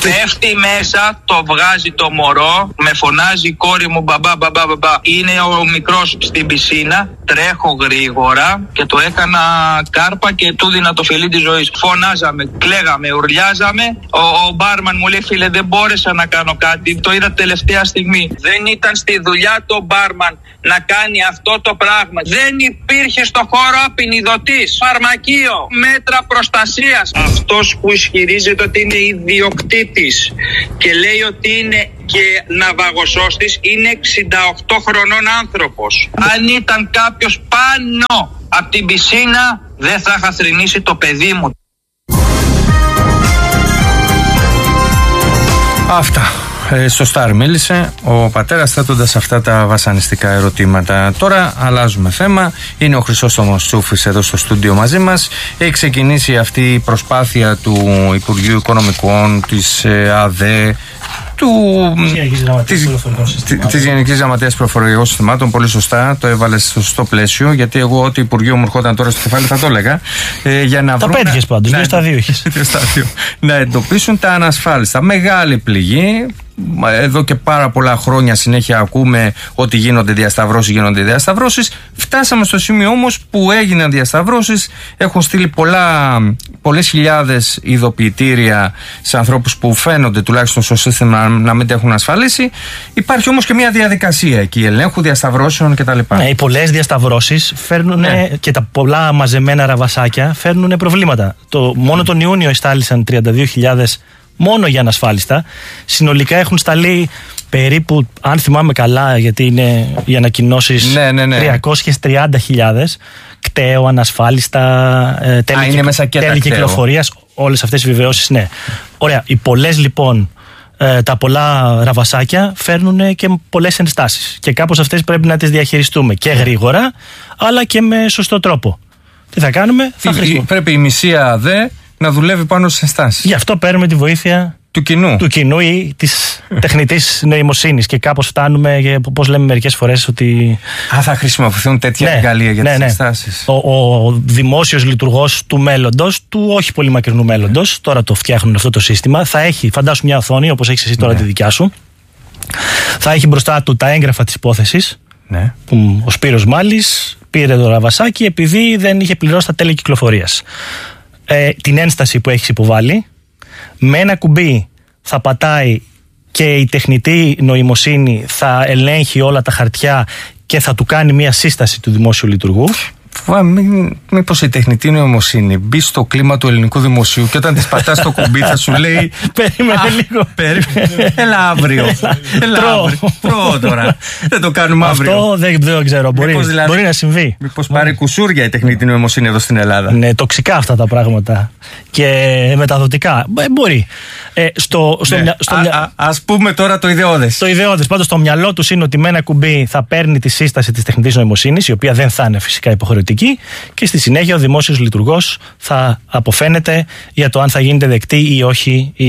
Πέφτει μέσα, το βγάζει το μωρό, με φωνάζει η κόρη μου μπαμπά, μπαμπά, μπαμπά. Είναι ο μικρός στην πισίνα, τρέχω γρήγορα και το έκανα κάρπα και του δίνα το φιλί της ζωής. Φωνάζαμε, κλαίγαμε, ουρλιάζαμε. Ο, ο μπάρμαν μου λέει, φίλε, δεν μπόρεσα να κάνω κάτι. Το είδα τελευταία στιγμή. Δεν ήταν στη δουλειά το μπάρμαν να κάνει αυτό το πράγμα. Δεν υπήρχε στο χώρο απεινιδωτής, φαρμακείο, μέτρα προστασίας. Αυτός που ισχυρίζεται ότι είναι ιδιοκτήτης και λέει ότι είναι και ναυαγοσώστης είναι εξήντα οκτώ χρονών άνθρωπος. Αν ήταν κάποιος πάνω από την πισίνα, δεν θα είχα θρηνήσει το παιδί μου. Αυτά. Ε, στο Σταρ μίλησε ο πατέρας θέτοντας αυτά τα βασανιστικά ερωτήματα. Τώρα αλλάζουμε θέμα. Είναι ο Χρυσόστομος Τσούφης εδώ στο στούντιο μαζί μας. Έχει ξεκινήσει αυτή η προσπάθεια του Υπουργείου Οικονομικών, της ε, ΑΔΕ, του, της, της Γενικής Γραμματείας Πληροφορικών Συστημάτων. Πολύ σωστά το έβαλε στο σωστό πλαίσιο, γιατί εγώ ό,τι Υπουργείο μου ερχόταν τώρα στο κεφάλι θα το έλεγα. Ε, για να τα βρουν, πέτυχες πάντως, δύο στα δύο είχες. Να εντοπίσουν τα ανασφάλιστα. Μεγάλη πληγή. Εδώ και πάρα πολλά χρόνια συνέχεια ακούμε ότι γίνονται διασταυρώσεις, γίνονται διασταυρώσεις. Φτάσαμε στο σημείο όμως που έγιναν διασταυρώσεις. Έχουν στείλει πολλά, πολλές χιλιάδες ειδοποιητήρια σε ανθρώπους που φαίνονται τουλάχιστον στο σύστημα να μην τα έχουν ασφαλίσει. Υπάρχει όμως και μια διαδικασία εκεί ελέγχου διασταυρώσεων κτλ. Ναι, οι πολλές διασταυρώσεις φέρνουν, ναι, και τα πολλά μαζεμένα ραβασάκια φέρνουν προβλήματα. Το, μόνο τον Ιούνιο εστάλησαν τριάντα δύο χιλιάδες μόνο για ανασφάλιστα. Συνολικά έχουν σταλεί περίπου, αν θυμάμαι καλά, γιατί είναι οι ανακοινώσεις, ναι, ναι, ναι. τριακόσιες τριάντα χιλιάδες κταίο, ανασφάλιστα, ε, τέλη, είναι μέσα και τέλη κυκλοφορίας, όλες αυτές οι βεβαιώσεις, ναι. Ωραία, οι πολλές λοιπόν, ε, τα πολλά ραβασάκια φέρνουν και πολλές ενστάσεις και κάπως αυτές πρέπει να τις διαχειριστούμε και γρήγορα αλλά και με σωστό τρόπο. Τι θα κάνουμε, θα χρησιμοποιήσουμε. Πρέπει η μισή ΑΔΕ να δουλεύει πάνω στις ενστάσεις. Γι' αυτό παίρνουμε τη βοήθεια του κοινού, του κοινού ή της τεχνητής νοημοσύνης και κάπως φτάνουμε, πώς λέμε μερικές φορές, ότι. Α, θα χρησιμοποιηθούν τέτοια ναι, εργαλεία για ναι, τις ναι. ενστάσεις. Ο, ο δημόσιος λειτουργός του μέλλοντος, του όχι πολύ μακρινού μέλλοντος, τώρα το φτιάχνουν αυτό το σύστημα, θα έχει, φαντάσου μια οθόνη όπως έχεις εσύ τώρα, ναι, τη δικιά σου. Θα έχει μπροστά του τα έγγραφα της υπόθεσης. Ναι. Που ο Σπύρος Μάλης πήρε το ραβασάκι επειδή δεν είχε πληρώσει τα τέλη κυκλοφορίας. Ε, την ένσταση που έχεις υποβάλει, με ένα κουμπί θα πατάει και η τεχνητή νοημοσύνη θα ελέγχει όλα τα χαρτιά και θα του κάνει μια σύσταση του δημόσιου λειτουργού. Μην, μήπως η τεχνητή νοημοσύνη μπει στο κλίμα του ελληνικού δημοσίου και όταν της πατάς το κουμπί θα σου λέει περίμενε λίγο, περίμενε, έλα αύριο, έλα αύριο, τρώω τώρα, δεν το κάνουμε αύριο. Αυτό δεν, δεν ξέρω, μπορεί, δηλαδή, μπορεί να συμβεί. Μήπως πάρει κουσούρια η τεχνητή νοημοσύνη εδώ στην Ελλάδα. Ναι, τοξικά αυτά τα πράγματα και μεταδοτικά, μπορεί. Ε, στο, στο, ναι. στο, α, α, ας πούμε τώρα το ιδεώδες. Το ιδεώδες, πάντως στο μυαλό τους είναι ότι με ένα κουμπί θα παίρνει τη σύσταση της τεχνητής νοημοσύνης, η οποία δεν θα είναι φυσικά υποχρεωτική, και στη συνέχεια ο δημόσιος λειτουργός θα αποφαίνεται για το αν θα γίνεται δεκτή ή όχι η,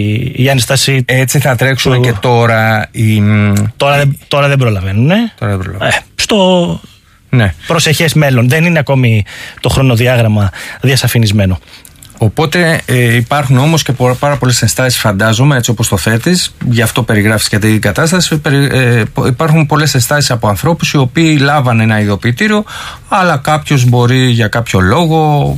η ένσταση. Έτσι θα τρέξουν του... και τώρα οι... Τώρα, η... τώρα δεν προλαβαίνουν. Ναι. Τώρα δεν προλαβαίνουν. Ε, στο ναι. προσεχές μέλλον. Δεν είναι ακόμη το χρονοδιάγραμμα διασαφηνισμένο. Οπότε ε, υπάρχουν όμως και πάρα πολλές ενστάσεις, φαντάζομαι, έτσι όπως το θέτεις, γι' αυτό περιγράφεις και την κατάσταση. Ε, υπάρχουν πολλές ενστάσεις από ανθρώπους οι οποίοι λάβανε ένα ειδοποιητήριο, αλλά κάποιος μπορεί για κάποιο λόγο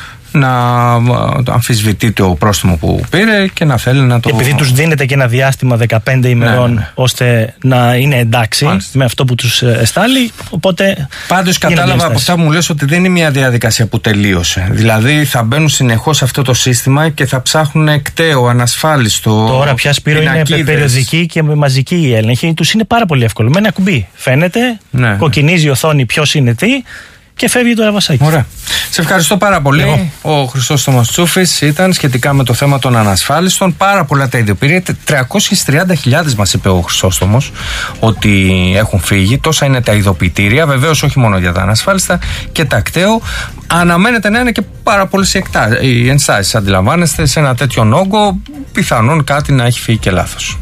να αμφισβητεί το πρόστιμο που πήρε και να θέλει να το. Και επειδή τους δίνεται και ένα διάστημα δεκαπέντε ημερών, ναι, ώστε να είναι εντάξει, μάλιστα, με αυτό που τους εστάλει. Οπότε. Πάντως κατάλαβα από αυτά που μου λες ότι δεν είναι μια διαδικασία που τελείωσε. Δηλαδή θα μπαίνουν συνεχώς σε αυτό το σύστημα και θα ψάχνουν κταίο, ανασφάλιστο. Τώρα πια, Σπύρο, είναι περιοδική και μαζική η έλεγχη. Τους είναι πάρα πολύ εύκολο. Με ένα κουμπί φαίνεται, ναι, κοκκινίζει η οθόνη ποιος είναι τι. Και φεύγει το ραβασάκι. Ωραία. Σε ευχαριστώ πάρα πολύ. Εγώ. Ο Χρυσόστομος Τσούφης ήταν σχετικά με το θέμα των ανασφάλιστων. Πάρα πολλά τα ειδοποιητήρια. τριακόσιες τριάντα χιλιάδες μας είπε ο Χρυσόστομος ότι έχουν φύγει. Τόσα είναι τα ειδοποιητήρια. Βεβαίως όχι μόνο για τα ανασφάλιστα και τα κταίο. Αναμένεται να είναι και πάρα πολλές οι ενστάσεις. Αντιλαμβάνεστε, σε ένα τέτοιο όγκο πιθανόν κάτι να έχει φύγει και λάθος.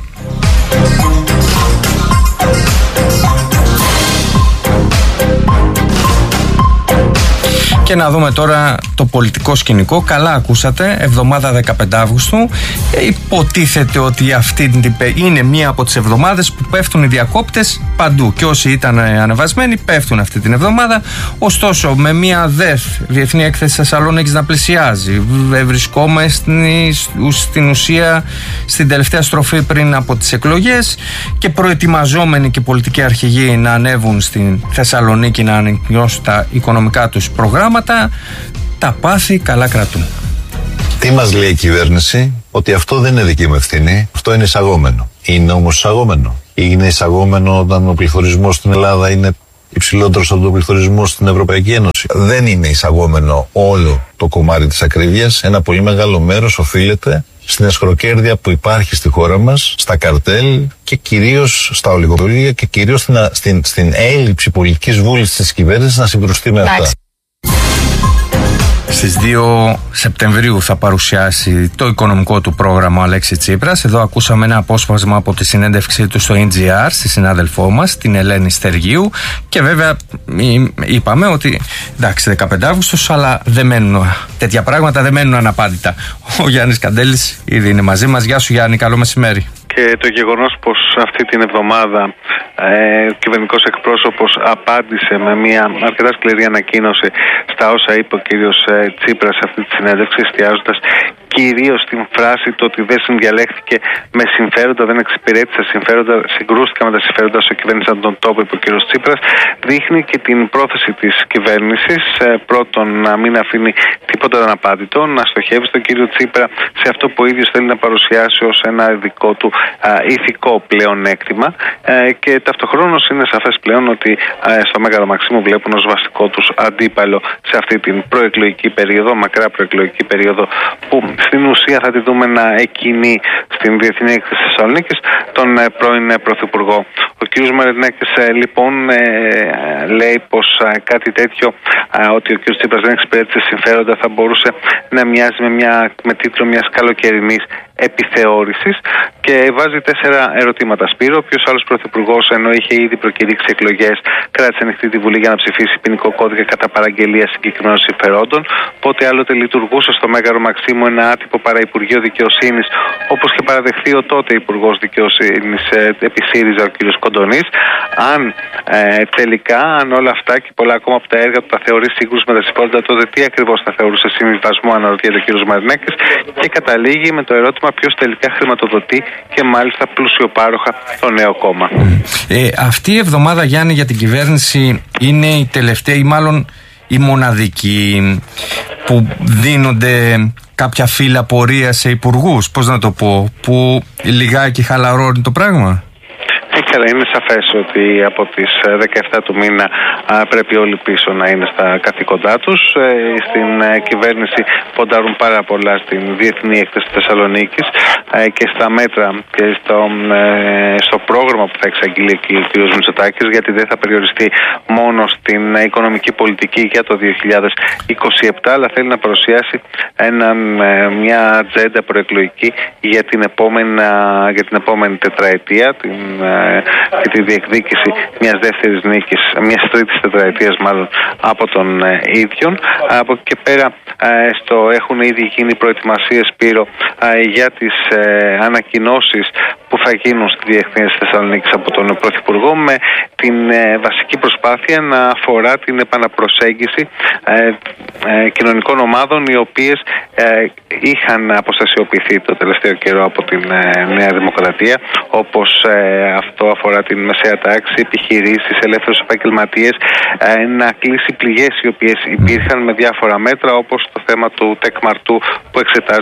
Και να δούμε τώρα το πολιτικό σκηνικό. Καλά ακούσατε, εβδομάδα δεκαπέντε Αυγούστου. Ε, υποτίθεται ότι αυτή είναι μία από τις εβδομάδες που πέφτουν οι διακόπτες παντού. Και όσοι ήταν ανεβασμένοι πέφτουν αυτή την εβδομάδα. Ωστόσο, με μία ΔΕΘ, Διεθνή Έκθεση Θεσσαλονίκης, να πλησιάζει, βρισκόμαστε στην ουσία στην τελευταία στροφή πριν από τις εκλογές και προετοιμαζόμενοι και πολιτικοί αρχηγοί να ανέβουν στην Θεσσαλονίκη να ανακοινώσουν τα οικονομικά τους προγράμματα, τα πάθη καλά κρατούν. Τι μας λέει η κυβέρνηση? Ότι αυτό δεν είναι δική μου ευθύνη, αυτό είναι εισαγόμενο. Είναι όμως εισαγόμενο. Είναι εισαγόμενο όταν ο πληθωρισμός στην Ελλάδα είναι υψηλότερος από τον πληθωρισμό στην Ευρωπαϊκή Ένωση. Δεν είναι εισαγόμενο όλο το κομμάτι της ακρίβειας. Ένα πολύ μεγάλο μέρος οφείλεται στην εσχροκέρδεια που υπάρχει στη χώρα μας, στα καρτέλ και κυρίως στα ολιγοπολία και κυρίως στην, στην, στην έλλειψη πολιτικής βούλησης της κυβέρνησης να συγκρουστεί με αυτά. Στις δύο Σεπτεμβρίου θα παρουσιάσει το οικονομικό του πρόγραμμα ο Αλέξη Τσίπρας. Εδώ ακούσαμε ένα απόσπασμα από τη συνέντευξή του στο εν τζι αρ, στη συνάδελφό μας, την Ελένη Στεργίου. Και βέβαια είπαμε ότι εντάξει, δεκαπέντε Αυγούστου, αλλά δεν μένουν τέτοια πράγματα, δεν μένουν αναπάντητα. Ο Γιάννης Καντέλης ήδη είναι μαζί μας. Γεια σου Γιάννη, καλό μεσημέρι. Και το γεγονός πως αυτή την εβδομάδα ε, ο κυβερνητικός εκπρόσωπος απάντησε με μια αρκετά σκληρή ανακοίνωση στα όσα είπε ο κύριος ε, Τσίπρας σε αυτή τη συνέντευξη, εστιάζοντας κυρίως στην φράση το ότι δεν συνδιαλέχθηκε με συμφέροντα, δεν εξυπηρέτησε συμφέροντα, συγκρούστηκα με τα συμφέροντα στο κυβέρνηση τον τόπο, είπε ο κύριος Τσίπρας, δείχνει και την πρόθεση της κυβέρνησης ε, πρώτον να μην αφήνει τίποτα αναπάντητο, να στοχεύει στον κύριο Τσίπρα σε αυτό που ο ίδιος θέλει να παρουσιάσει ως ένα δικό του α, ηθικό πλεονέκτημα ε, και ταυτοχρόνως είναι σαφές πλέον ότι α, στο Μέγαρο Μαξίμου βλέπουν ως βασικό τους αντίπαλο σε αυτή την προεκλογική περίοδο, μακρά προεκλογική περίοδο που στην ουσία θα τη δούμε να εκκινεί στην Διεθνή Έκθεση Θεσσαλονίκης τον ε, πρώην ε, Πρωθυπουργό. Ο κ. Μαρινάκης ε, λοιπόν ε, λέει πως ε, κάτι τέτοιο, ε, ότι ο κ. Τσίπρας δεν εξυπηρέτησε συμφέροντα, θα μπορούσε να μοιάζει με, μια, με τίτλο μιας καλοκαιρινής επιθεώρησης και βάζει τέσσερα ερωτήματα. Σπύρο, ποιος άλλος πρωθυπουργός, ενώ είχε ήδη προκηρύξει εκλογές, κράτησε ανοιχτή τη Βουλή για να ψηφίσει ποινικό κώδικα κατά παραγγελία συγκεκριμένων συμφερόντων? Πότε άλλοτε λειτουργούσε στο Μέγαρο Μαξίμου ένα άτυπο παραυπουργείο δικαιοσύνης, όπως και παραδεχθεί ο τότε υπουργός δικαιοσύνης ε, επί ΣΥΡΙΖΑ, ο κ. Κοντονής? Αν ε, τελικά, αν όλα αυτά και πολλά ακόμα από τα έργα του τα θεωρεί σύγκρουση με τα συμφέροντα, τότε τι ακριβώς θα θεωρούσε συμβιβασμό, αναρωτιέται ο κ. Μαρινάκης, και καταλήγει με το ερώτημα ποιος τελικά χρηματοδοτεί και μάλιστα πλουσιοπάροχα το νέο κόμμα. Ε, αυτή η εβδομάδα, Γιάννη, για την κυβέρνηση είναι η τελευταία ή μάλλον η μοναδική που δίνονται κάποια φύλλα πορεία σε υπουργούς, πώς να το πω, που λιγάκι χαλαρώνει το πράγμα? Είναι σαφές ότι από τις δεκαεπτά του μήνα πρέπει όλοι πίσω να είναι στα καθήκοντά τους. Στην κυβέρνηση ποντάρουν πάρα πολλά στην Διεθνή Έκθεση Θεσσαλονίκης και στα μέτρα και στο, στο πρόγραμμα που θα εξαγγείλει ο κ. Μητσοτάκης, γιατί δεν θα περιοριστεί μόνο στην οικονομική πολιτική για το δύο χιλιάδες είκοσι επτά, αλλά θέλει να παρουσιάσει έναν, μια ατζέντα προεκλογική για την επόμενη, για την επόμενη τετραετία, την και τη διεκδίκηση μιας δεύτερης νίκης, μιας τρίτης τετραετίας μάλλον από τον ε, ίδιον. Από εκεί και πέρα ε, στο, έχουν ήδη γίνει προετοιμασίες, Σπύρο, ε, για τις ε, ανακοινώσεις που θα γίνουν στη Διεθνή Θεσσαλονίκης από τον Πρωθυπουργό, με την ε, βασική προσπάθεια να αφορά την επαναπροσέγγιση ε, ε, κοινωνικών ομάδων οι οποίες ε, είχαν αποστασιοποιηθεί το τελευταίο καιρό από την ε, Νέα Δημοκρατία, όπως ε, αυτό αφορά την μεσαία τάξη, επιχειρήσεις, ελεύθερους επαγγελματίες, ε, να κλείσει πληγές οι οποίες υπήρχαν με διάφορα μέτρα, όπως το θέμα του τεκμαρτού που,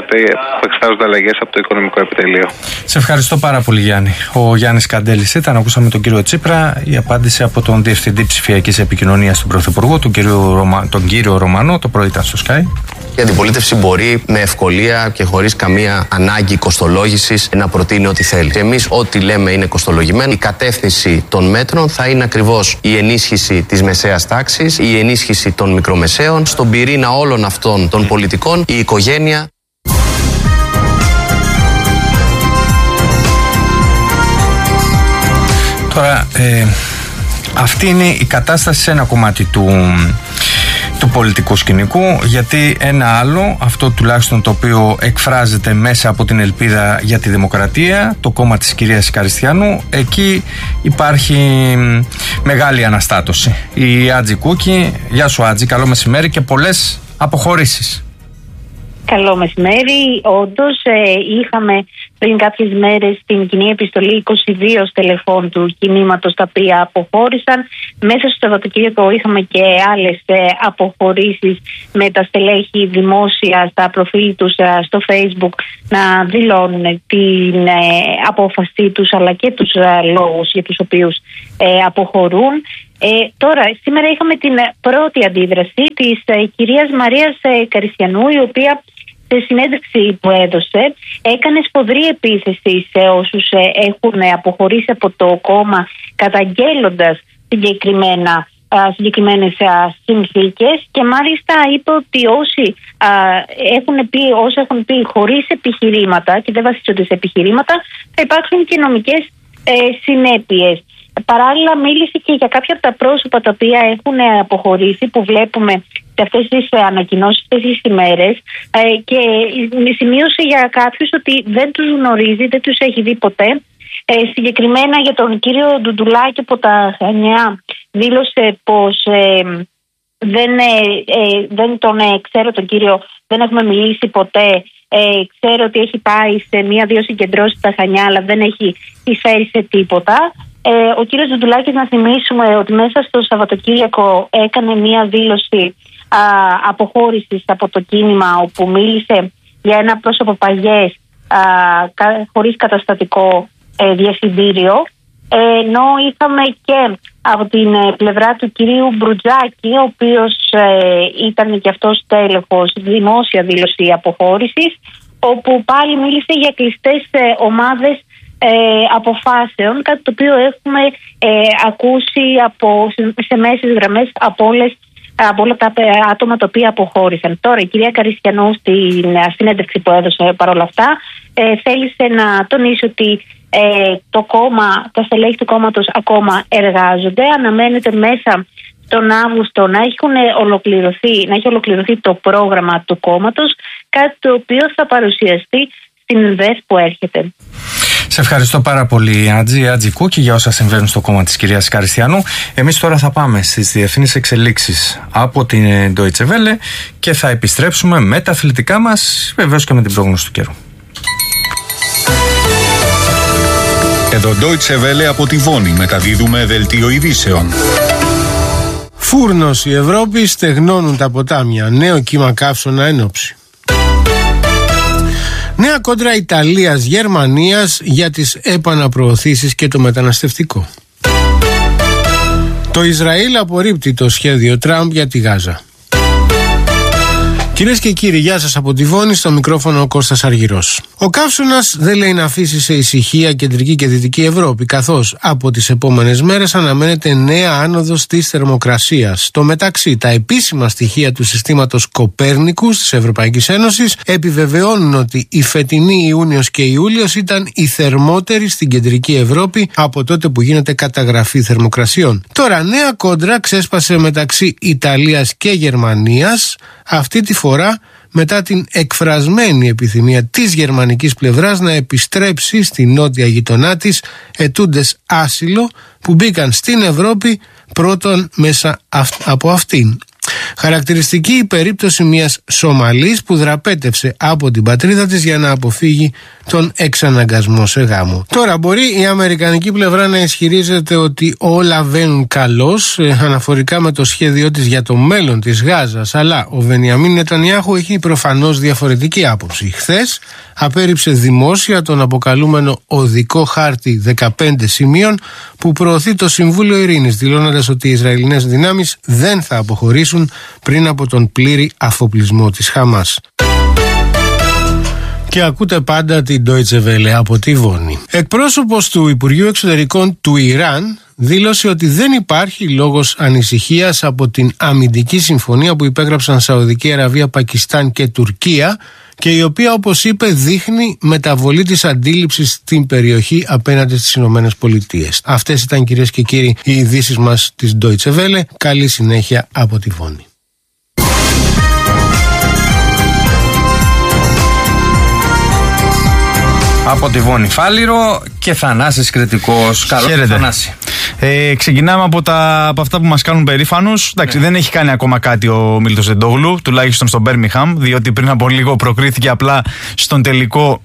που εξετάζονται αλλαγές από το Οικονομικό Επιτελείο. Σε ευχαριστώ πάρα πολύ, Γιάννη. Ο Γιάννης Καντέλης ήταν, ακούσαμε τον κύριο Τσίπρα, η απάντηση από τον Διευθυντή Ψηφιακής Επικοινωνίας του Πρωθυπουργού, τον κύριο, Ρωμα... τον κύριο Ρωμανό, το πρωί ήταν στο Sky. Η αντιπολίτευση μπορεί με ευκολία και χωρίς καμία ανάγκη κοστολόγησης να προτείνει ό,τι θέλει. Εμείς ό,τι λέμε είναι κοστολογημένο. Η κατεύθυνση των μέτρων θα είναι ακριβώς η ενίσχυση της μεσαίας τάξης, η ενίσχυση των μικρομεσαίων, στον πυρήνα όλων αυτών των πολιτικών, η οικογένεια. Τώρα, ε, αυτή είναι η κατάσταση σε ένα κομμάτι του, του πολιτικού σκηνικού, γιατί ένα άλλο, αυτό τουλάχιστον το οποίο εκφράζεται μέσα από την Ελπίδα για τη Δημοκρατία, το κόμμα της κυρίας Καριστιανού, εκεί υπάρχει μεγάλη αναστάτωση. Η Άτζη Κούκη, γεια σου Άτζη, καλό μεσημέρι, και πολλές αποχωρήσεις. Καλό μεσημέρι. Όντως, ε, είχαμε πριν κάποιες μέρες την κοινή επιστολή είκοσι δύο στελεχών του κινήματος, τα οποία αποχώρησαν. Μέσα στο Σαββατοκύριακο είχαμε και άλλες ε, αποχωρήσεις, με τα στελέχη δημόσια στα προφίλ τους ε, στο Facebook να δηλώνουν την ε, απόφασή τους, αλλά και τους ε, λόγους για τους οποίους ε, αποχωρούν. Ε, τώρα, σήμερα είχαμε την πρώτη αντίδραση της ε, κυρίας Μαρίας ε, Καριστιανού, η οποία σε συνέντευξη που έδωσε έκανε σφοδρή επίθεση σε όσους ε, έχουν αποχωρήσει από το κόμμα, καταγγέλλοντας συγκεκριμένα α, συγκεκριμένες α, συνθήκες, και μάλιστα είπε ότι όσοι α, έχουν πει, όσοι έχουν πει χωρίς επιχειρήματα και δεν βασίζονται σε επιχειρήματα, θα υπάρξουν και νομικές ε, συνέπειες. Παράλληλα μίλησε και για κάποια από τα πρόσωπα τα οποία έχουν αποχωρήσει, που βλέπουμε σε αυτές τις ανακοινώσεις, αυτές τις ημέρες, και σημείωσε για κάποιους ότι δεν τους γνωρίζει, δεν τους έχει δει ποτέ. Ε, συγκεκριμένα για τον κύριο Ντουντουλάκη από τα Χανιά, δήλωσε πως ε, δεν, ε, δεν τον ε, ξέρω τον κύριο, δεν έχουμε μιλήσει ποτέ. Ε, ξέρω ότι έχει πάει σε μία-δύο συγκεντρώσεις στα Χανιά, αλλά δεν έχει εισφέρει σε τίποτα. Ε, ο κύριος Ντουντουλάκης, να θυμίσουμε ότι μέσα στο Σαββατοκύριακο έκανε μία δήλωση α, αποχώρησης από το κίνημα, όπου μίλησε για ένα πρόσωπο παγιές α, κα, χωρίς καταστατικό ε, διευθυντήριο. Ε, ενώ είχαμε και από την ε, πλευρά του κυρίου Μπρουτζάκη, ο οποίος ε, ήταν και αυτός τέλεχος, δημόσια δήλωση αποχώρησης, όπου πάλι μίλησε για κλειστές ε, ομάδες Ε, αποφάσεων, κάτι το οποίο έχουμε ε, ακούσει από, σε μέσες γραμμές από, όλες, από όλα τα άτομα τα οποία αποχώρησαν. Τώρα η κυρία Καριστιανού στην συνέντευξη που έδωσε παρόλα αυτά ε, θέλησε να τονίσει ότι ε, το κόμμα, τα στελέχη του κόμματος ακόμα εργάζονται. Αναμένεται μέσα τον Αύγουστο να, έχουν ολοκληρωθεί, να έχει ολοκληρωθεί το πρόγραμμα του κόμματος, κάτι το οποίο θα παρουσιαστεί στην ΔΕΘ που έρχεται. Σε ευχαριστώ πάρα πολύ, Άτζη, Άτζη Κούκη, για όσα συμβαίνουν στο κόμμα της κυρίας Καριστιανού. Εμείς τώρα θα πάμε στις διεθνείς εξελίξεις από την Deutsche Welle και θα επιστρέψουμε με τα αθλητικά μας, βεβαίως και με την πρόγνωση του καιρού. Εδώ Deutsche Welle από τη Βόνη, μεταδίδουμε δελτίο ειδήσεων. Φούρνος η Ευρώπη, στεγνώνουν τα ποτάμια. Νέο κύμα καύσωνα ένωψη. Νέα κόντρα Ιταλίας-Γερμανίας για τις επαναπροωθήσεις και το μεταναστευτικό. Το Ισραήλ απορρίπτει το σχέδιο Τραμπ για τη Γάζα. Κυρίες και κύριοι, γεια σας από τη Βόνη, στο μικρόφωνο ο Κώστας Αργυρός. Ο καύσωνας δεν λέει να αφήσει σε ησυχία κεντρική και δυτική Ευρώπη, καθώς από τις επόμενες μέρες αναμένεται νέα άνοδος της θερμοκρασίας. Στο μεταξύ, τα επίσημα στοιχεία του συστήματος Κοπέρνικους της Ευρωπαϊκής Ένωσης επιβεβαιώνουν ότι η φετινή Ιούνιος και Ιούλιος ήταν η θερμότερη στην κεντρική Ευρώπη από τότε που γίνεται καταγραφή θερμοκρασιών. Τώρα, νέα κόντρα ξέσπασε μεταξύ Ιταλίας και Γερμανίας, αυτή τη φορά μετά την εκφρασμένη επιθυμία της γερμανικής πλευράς να επιστρέψει στη νότια γειτονά της ετούντες άσυλο που μπήκαν στην Ευρώπη πρώτον μέσα από αυτήν. Χαρακτηριστική η περίπτωση μιας Σομαλής που δραπέτευσε από την πατρίδα της για να αποφύγει τον εξαναγκασμό σε γάμο. Τώρα μπορεί η αμερικανική πλευρά να ισχυρίζεται ότι όλα βαίνουν καλώς ε, αναφορικά με το σχέδιό της για το μέλλον της Γάζας, αλλά ο Βενιαμίν Νετανιάχου έχει προφανώς διαφορετική άποψη. Χθες απέρριψε δημόσια τον αποκαλούμενο οδικό χάρτη δεκαπέντε σημείων που προωθεί το Συμβούλιο Ειρήνης, δηλώνοντας ότι οι Ισραηλινές δυνάμεις δεν θα αποχωρήσουν πριν από τον πλήρη αφοπλισμό της Χαμάς. Και ακούτε πάντα την Deutsche Welle από τη Βόνη. Εκπρόσωπος του Υπουργείου Εξωτερικών του Ιράν δήλωσε ότι δεν υπάρχει λόγος ανησυχίας από την αμυντική συμφωνία που υπέγραψαν Σαουδική Αραβία, Πακιστάν και Τουρκία και η οποία, όπως είπε, δείχνει μεταβολή της αντίληψης στην περιοχή απέναντι στις Ηνωμένες Πολιτείες. Αυτές ήταν, κυρίες και κύριοι, οι ειδήσεις μας της Deutsche Welle. Καλή συνέχεια από τη Βόνη. Από τη Βόνη Φάληρο και Θανάσης Κρητικός. Καλώς, Θανάση. Ε, ξεκινάμε από, τα, από αυτά που μας κάνουν περήφανους. Εντάξει, ναι. Δεν έχει κάνει ακόμα κάτι ο Μίλτος Ζεντόγλου, τουλάχιστον στο Μπέρμιγχαμ, διότι πριν από λίγο προκρίθηκε απλά στον τελικό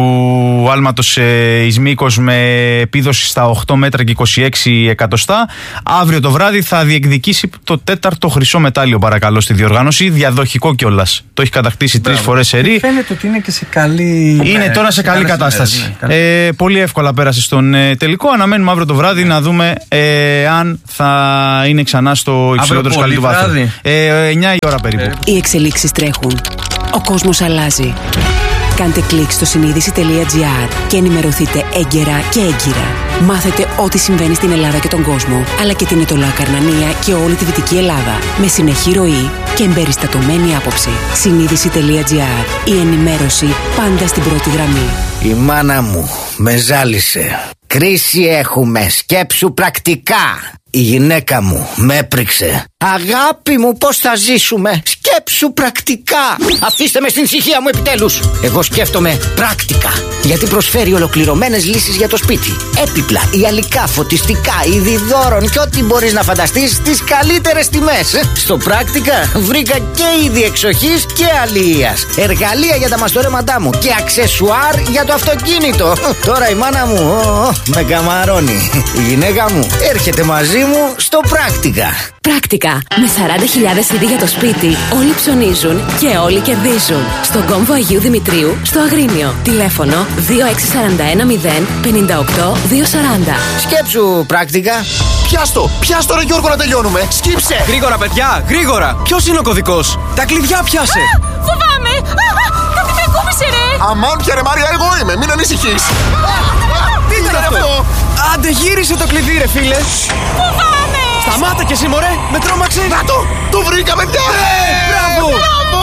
του άλματος ε, εις μήκος με επίδοση στα οκτώ μέτρα και είκοσι έξι εκατοστά. Αύριο το βράδυ θα διεκδικήσει το τέταρτο χρυσό μετάλλιο, παρακαλώ, στη διοργάνωση. Διαδοχικό κιόλας. Το έχει κατακτήσει τρεις φορές σερί. Φαίνεται ότι είναι και σε καλή. Είναι ναι, τώρα σε καλή κατάσταση. Ναι, ε, πολύ εύκολα πέρασε στον ε, τελικό. Αναμένουμε αύριο το βράδυ ναι. να δούμε ε, αν θα είναι ξανά στο υψηλότερο σκαλί του βάθρου. Ε, εννιά η ώρα περίπου. Οι εξελίξεις τρέχουν. Ο κόσμος αλλάζει. Κάντε κλικ στο συνείδηση τελεία τζι άρ και ενημερωθείτε έγκαιρα και έγκυρα. Μάθετε ό,τι συμβαίνει στην Ελλάδα και τον κόσμο, αλλά και την Ετωλά Καρνανία και όλη τη Δυτική Ελλάδα. Με συνεχή ροή και εμπεριστατωμένη άποψη. συνείδηση τελεία τζι άρ. Η ενημέρωση πάντα στην πρώτη γραμμή. Η μάνα μου με ζάλισε. Κρίση έχουμε, σκέψου πρακτικά. Η γυναίκα μου με έπριξε. Αγάπη μου, πώς θα ζήσουμε? Σκέψου πρακτικά. Αφήστε με στην ησυχία μου επιτέλους. Εγώ σκέφτομαι πράκτικα, γιατί προσφέρει ολοκληρωμένες λύσεις για το σπίτι. Έπιπλα, ιαλικά, φωτιστικά, είδη δώρων και ό,τι μπορείς να φανταστείς στις καλύτερες τιμές. Στο πράκτικα βρήκα και είδη εξοχής και αλληλείας, εργαλεία για τα μαστορέματά μου και αξεσουάρ για το αυτοκίνητο. Τώρα η μάνα μου ο, με καμαρώνει. Η γυναίκα μου έρχεται μαζί μου στο πράκτικα. Πράκτικα. Με σαράντα χιλιάδες είδη για το σπίτι. Όλοι ψωνίζουν και όλοι κερδίζουν. Στον κόμβο Αγίου Δημητρίου, στο Αγρίνιο. Τηλέφωνο δύο έξι τέσσερα ένα μηδέν πέντε οκτώ δύο σαράντα. Σκέψου πράκτικα. Πιάστο, πιάστο ρε Γιώργο να τελειώνουμε. Σκύψε. Γρήγορα παιδιά, γρήγορα. Ποιος είναι ο κωδικός? Τα κλειδιά πιάσε. Α, φοβάμαι. Α, κάτι με ακούμπησε ρε. Αμάν πια ρε Μάρια, εγώ είμαι. Μην ανησυχείς. Τι ήταν αυτό? Άντε γύρισε το κλειδί ρε φίλε. Φοβάμαι. Σταμάτα κι εσύ μωρέ, με τρόμαξε. Να το, το βρήκα παιδιά. Ε, μπράβο. Μπράβο.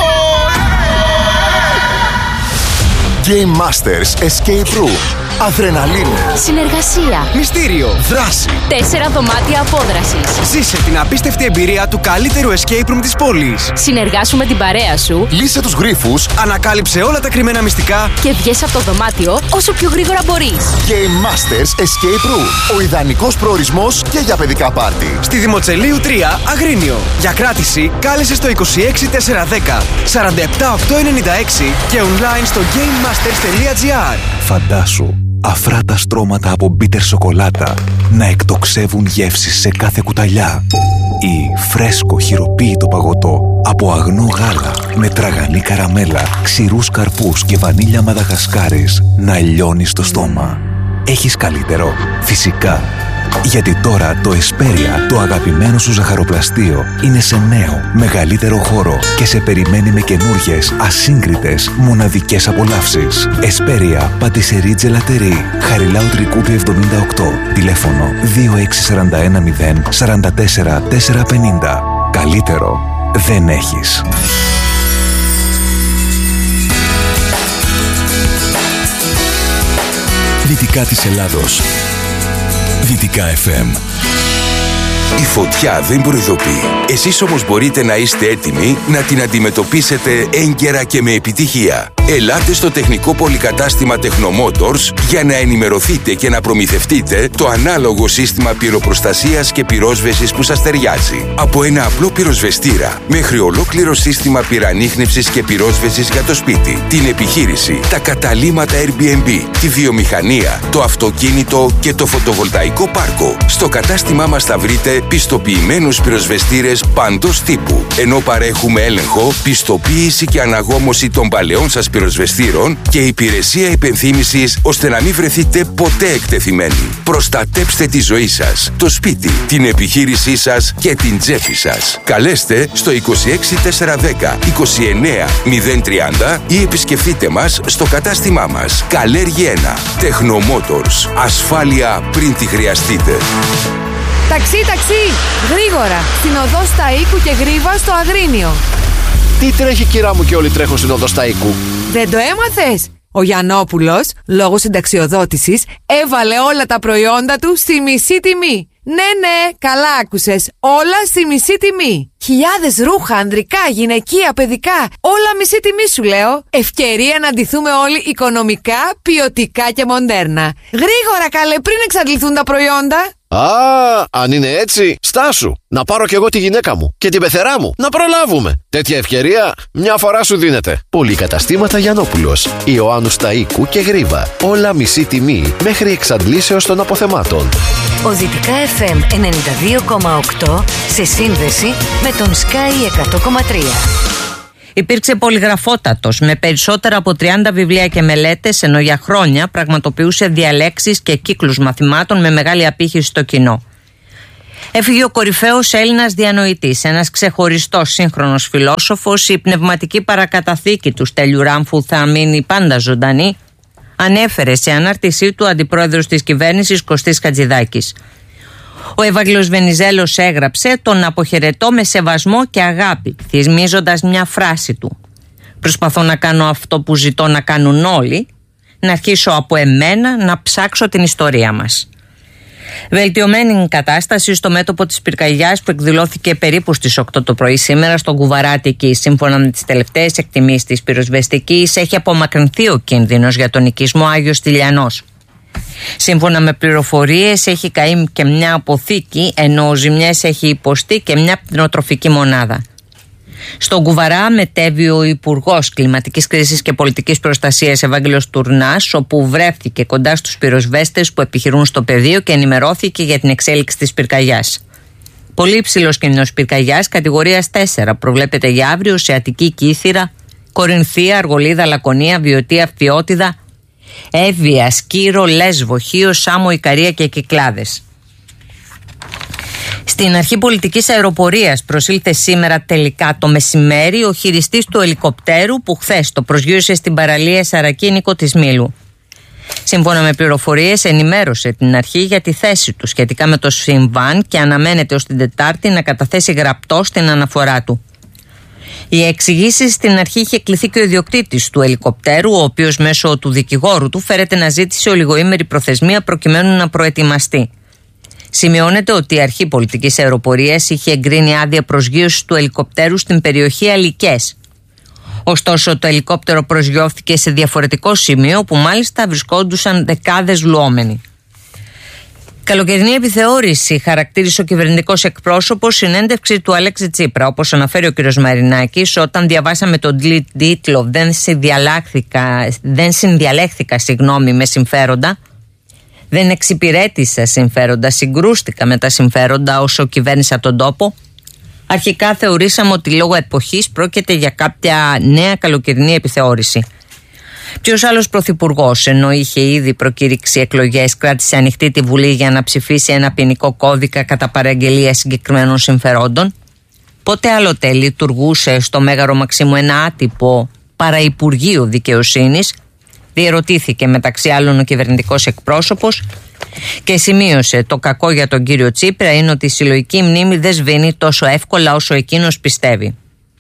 Game Masters Escape Room. Αδρεναλίνη. Συνεργασία. Μυστήριο. Δράση. Τέσσερα δωμάτια απόδρασης. Ζήσε την απίστευτη εμπειρία του καλύτερου escape room της πόλης. Συνεργάσου με την παρέα σου. Λύσε τους γρίφους. Ανακάλυψε όλα τα κρυμμένα μυστικά. Και βγες από το δωμάτιο όσο πιο γρήγορα μπορείς. Game Masters Escape Room. Ο ιδανικός προορισμός και για παιδικά πάρτι. Στη Δημοτσελείου τρία, Αγρίνιο. Για κράτηση κάλεσε στο είκοσι έξι τετρακόσια δέκα σαράντα επτά οκτακόσια ενενήντα έξι και online στο game masters τελεία τζι άρ. Φαντάσου αφράτα στρώματα από μπίτερ σοκολάτα να εκτοξεύουν γεύσεις σε κάθε κουταλιά, ή φρέσκο χειροποίητο παγωτό από αγνό γάλα με τραγανή καραμέλα, ξηρούς καρπούς και βανίλια μαδαγασκάρης να λιώνει στο στόμα. Έχεις καλύτερο? Φυσικά. Γιατί τώρα το Εσπέρια, το αγαπημένο σου ζαχαροπλαστείο, είναι σε νέο, μεγαλύτερο χώρο και σε περιμένει με καινούργιες, ασύγκριτες, μοναδικές απολαύσεις. Εσπέρια, πατησερί τζελατερί, Χαριλάου Τρικούπη εβδομήντα οκτώ, τηλέφωνο δύο έξι τέσσερα ένα μηδέν τέσσερα τέσσερα τέσσερα πενήντα. Καλύτερο δεν έχεις. Δυτικά της Ελλάδος. Δυτικά εφ εμ. Η φωτιά δεν προειδοποιεί. Εσείς όμως μπορείτε να είστε έτοιμοι να την αντιμετωπίσετε έγκαιρα και με επιτυχία. Ελάτε στο τεχνικό πολυκατάστημα Technomotors για να ενημερωθείτε και να προμηθευτείτε το ανάλογο σύστημα πυροπροστασίας και πυρόσβεσης που σας ταιριάζει. Από ένα απλό πυροσβεστήρα μέχρι ολόκληρο σύστημα πυρανίχνευσης και πυρόσβεσης για το σπίτι, την επιχείρηση, τα καταλύματα Airbnb, τη βιομηχανία, το αυτοκίνητο και το φωτοβολταϊκό πάρκο. Στο κατάστημά μας θα βρείτε πιστοποιημένους πυροσβεστήρες παντός τύπου, ενώ παρέχουμε έλεγχο, πιστοποίηση και αναγόμωση των παλαιών σας πυροσβεστήρων και υπηρεσία υπενθύμησης ώστε να μην βρεθείτε ποτέ εκτεθειμένοι. Προστατέψτε τη ζωή σας, το σπίτι, την επιχείρησή σας και την τσέπη σας. Καλέστε στο είκοσι έξι τετρακόσια δέκα είκοσι εννέα μηδέν τριάντα ή επισκεφτείτε μας στο κατάστημά μας. Καλέργη ένα. Technomotors. Ασφάλεια πριν τη χρειαστείτε. Ταξί, ταξί! Γρήγορα! Στην οδό Σταΐκου και Γρίβα στο Αγρίνιο. Τι τρέχει κυρά μου και όλοι τρέχουν στην οδό Σταΐκου? Δεν το έμαθες? Ο Γιαννόπουλος, λόγω συνταξιοδότησης, έβαλε όλα τα προϊόντα του στη μισή τιμή. Ναι, ναι, καλά άκουσες. Όλα στη μισή τιμή. Χιλιάδες ρούχα, ανδρικά, γυναικεία, παιδικά. Όλα μισή τιμή σου λέω. Ευκαιρία να ντυθούμε όλοι οικονομικά, ποιοτικά και μοντέρνα. Γρήγορα καλέ, πριν εξαντληθούν τα προϊόντα. Α, αν είναι έτσι, στάσου. Να πάρω κι εγώ τη γυναίκα μου και την πεθερά μου. Να προλάβουμε. Τέτοια ευκαιρία μια φορά σου δίνεται. Πολυκαταστήματα Γιαννόπουλος, Ιωάννου Σταΐκου και Γρίβα. Όλα μισή τιμή μέχρι εξαντλήσεως των αποθεμάτων. Ο Δυτικά εφ εμ ενενήντα δύο κόμμα οκτώ σε σύνδεση με τον Sky εκατό κόμμα τρία. Υπήρξε πολυγραφότατος με περισσότερα από τριάντα βιβλία και μελέτες, ενώ για χρόνια πραγματοποιούσε διαλέξεις και κύκλους μαθημάτων με μεγάλη απήχηση στο κοινό. Έφυγε ο κορυφαίος Έλληνας διανοητής, ένας ξεχωριστός σύγχρονος φιλόσοφος. Η πνευματική παρακαταθήκη του Στέλιου Ράμφου θα μείνει πάντα ζωντανή, ανέφερε σε ανάρτησή του ο αντιπρόεδρος της κυβέρνησης Κωστής Χατζηδάκης. Ο Ευάγγελος Βενιζέλος έγραψε: «Τον αποχαιρετώ με σεβασμό και αγάπη», θυμίζοντας μια φράση του. «Προσπαθώ να κάνω αυτό που ζητώ να κάνουν όλοι, να αρχίσω από εμένα να ψάξω την ιστορία μας». Βελτιωμένη κατάσταση στο μέτωπο της πυρκαγιάς που εκδηλώθηκε περίπου στις οκτώ το πρωί σήμερα στον Κουβαράτικη. Σύμφωνα με τις τελευταίες εκτιμήσεις της πυροσβεστικής, έχει απομακρυνθεί ο κίνδυνος για τον οικισμό Άγιος Τηλιανός. Σύμφωνα με πληροφορίες, έχει καεί και μια αποθήκη, ενώ ζημιές έχει υποστεί και μια κτηνοτροφική μονάδα. Στον Κουβαρά μετέβη ο Υπουργός Κλιματικής Κρίσης και Πολιτικής Προστασίας Ευάγγελος Τουρνάς, όπου βρέθηκε κοντά στους πυροσβέστες που επιχειρούν στο πεδίο και ενημερώθηκε για την εξέλιξη της πυρκαγιάς. Πολύ υψηλός κίνδυνος πυρκαγιάς κατηγορίας τέσσερα προβλέπεται για αύριο σε Αττική, Κύθυρα, Κορινθία, Αργολίδα, Λακωνία, Βιωτία, Φθιώτιδα, Εύβοια, Σκύρο, Λέσβο, Χίο, Σάμο, Ικαρία και Κυκλάδες. Στην αρχή πολιτικής αεροπορίας προσήλθε σήμερα τελικά το μεσημέρι ο χειριστής του ελικοπτέρου που χθες το προσγείωσε στην παραλία Σαρακίνικο της Μήλου. Σύμφωνα με πληροφορίες, ενημέρωσε την αρχή για τη θέση του σχετικά με το συμβάν και αναμένεται ως την Τετάρτη να καταθέσει γραπτό στην αναφορά του. Οι εξηγήσεις στην αρχή είχε κληθεί και ο ιδιοκτήτης του ελικοπτέρου, ο οποίος μέσω του δικηγόρου του φέρεται να ζήτησε ολιγοήμερη προθεσμία προκειμένου να προετοιμαστεί. Σημειώνεται ότι η Αρχή Πολιτικής Αεροπορίας είχε εγκρίνει άδεια προσγείωσης του ελικοπτέρου στην περιοχή Αλικές. Ωστόσο, το ελικόπτερο προσγειώθηκε σε διαφορετικό σημείο, που μάλιστα βρισκόντουσαν δεκάδες λουόμενοι. Καλοκαιρινή επιθεώρηση χαρακτήρισε ο κυβερνητικός εκπρόσωπος συνέντευξη του Αλέξη Τσίπρα. Όπως αναφέρει ο κ. Μαρινάκης, όταν διαβάσαμε τον τίτλο «Δεν συνδιαλέχθηκα, δεν συνδιαλέχθηκα συγγνώμη, με συμφέροντα», δεν εξυπηρέτησα συμφέροντα, συγκρούστηκα με τα συμφέροντα όσο κυβέρνησα τον τόπο. Αρχικά θεωρήσαμε ότι λόγω εποχής πρόκειται για κάποια νέα καλοκαιρινή επιθεώρηση. Ποιος άλλος πρωθυπουργός, ενώ είχε ήδη προκήρυξει εκλογές, κράτησε ανοιχτή τη Βουλή για να ψηφίσει ένα ποινικό κώδικα κατά παραγγελία συγκεκριμένων συμφερόντων? Πότε άλλοτε λειτουργούσε στο Μέγαρο Μαξίμου ένα άτυπο παραυπουργείο δικαιοσύνης? Διερωτήθηκε μεταξύ άλλων ο κυβερνητικός εκπρόσωπος και σημείωσε: το κακό για τον κύριο Τσίπρα είναι ότι η συλλογική μνήμη δεν σβήνει τόσο εύκολα όσο εκείνος πιστεύει.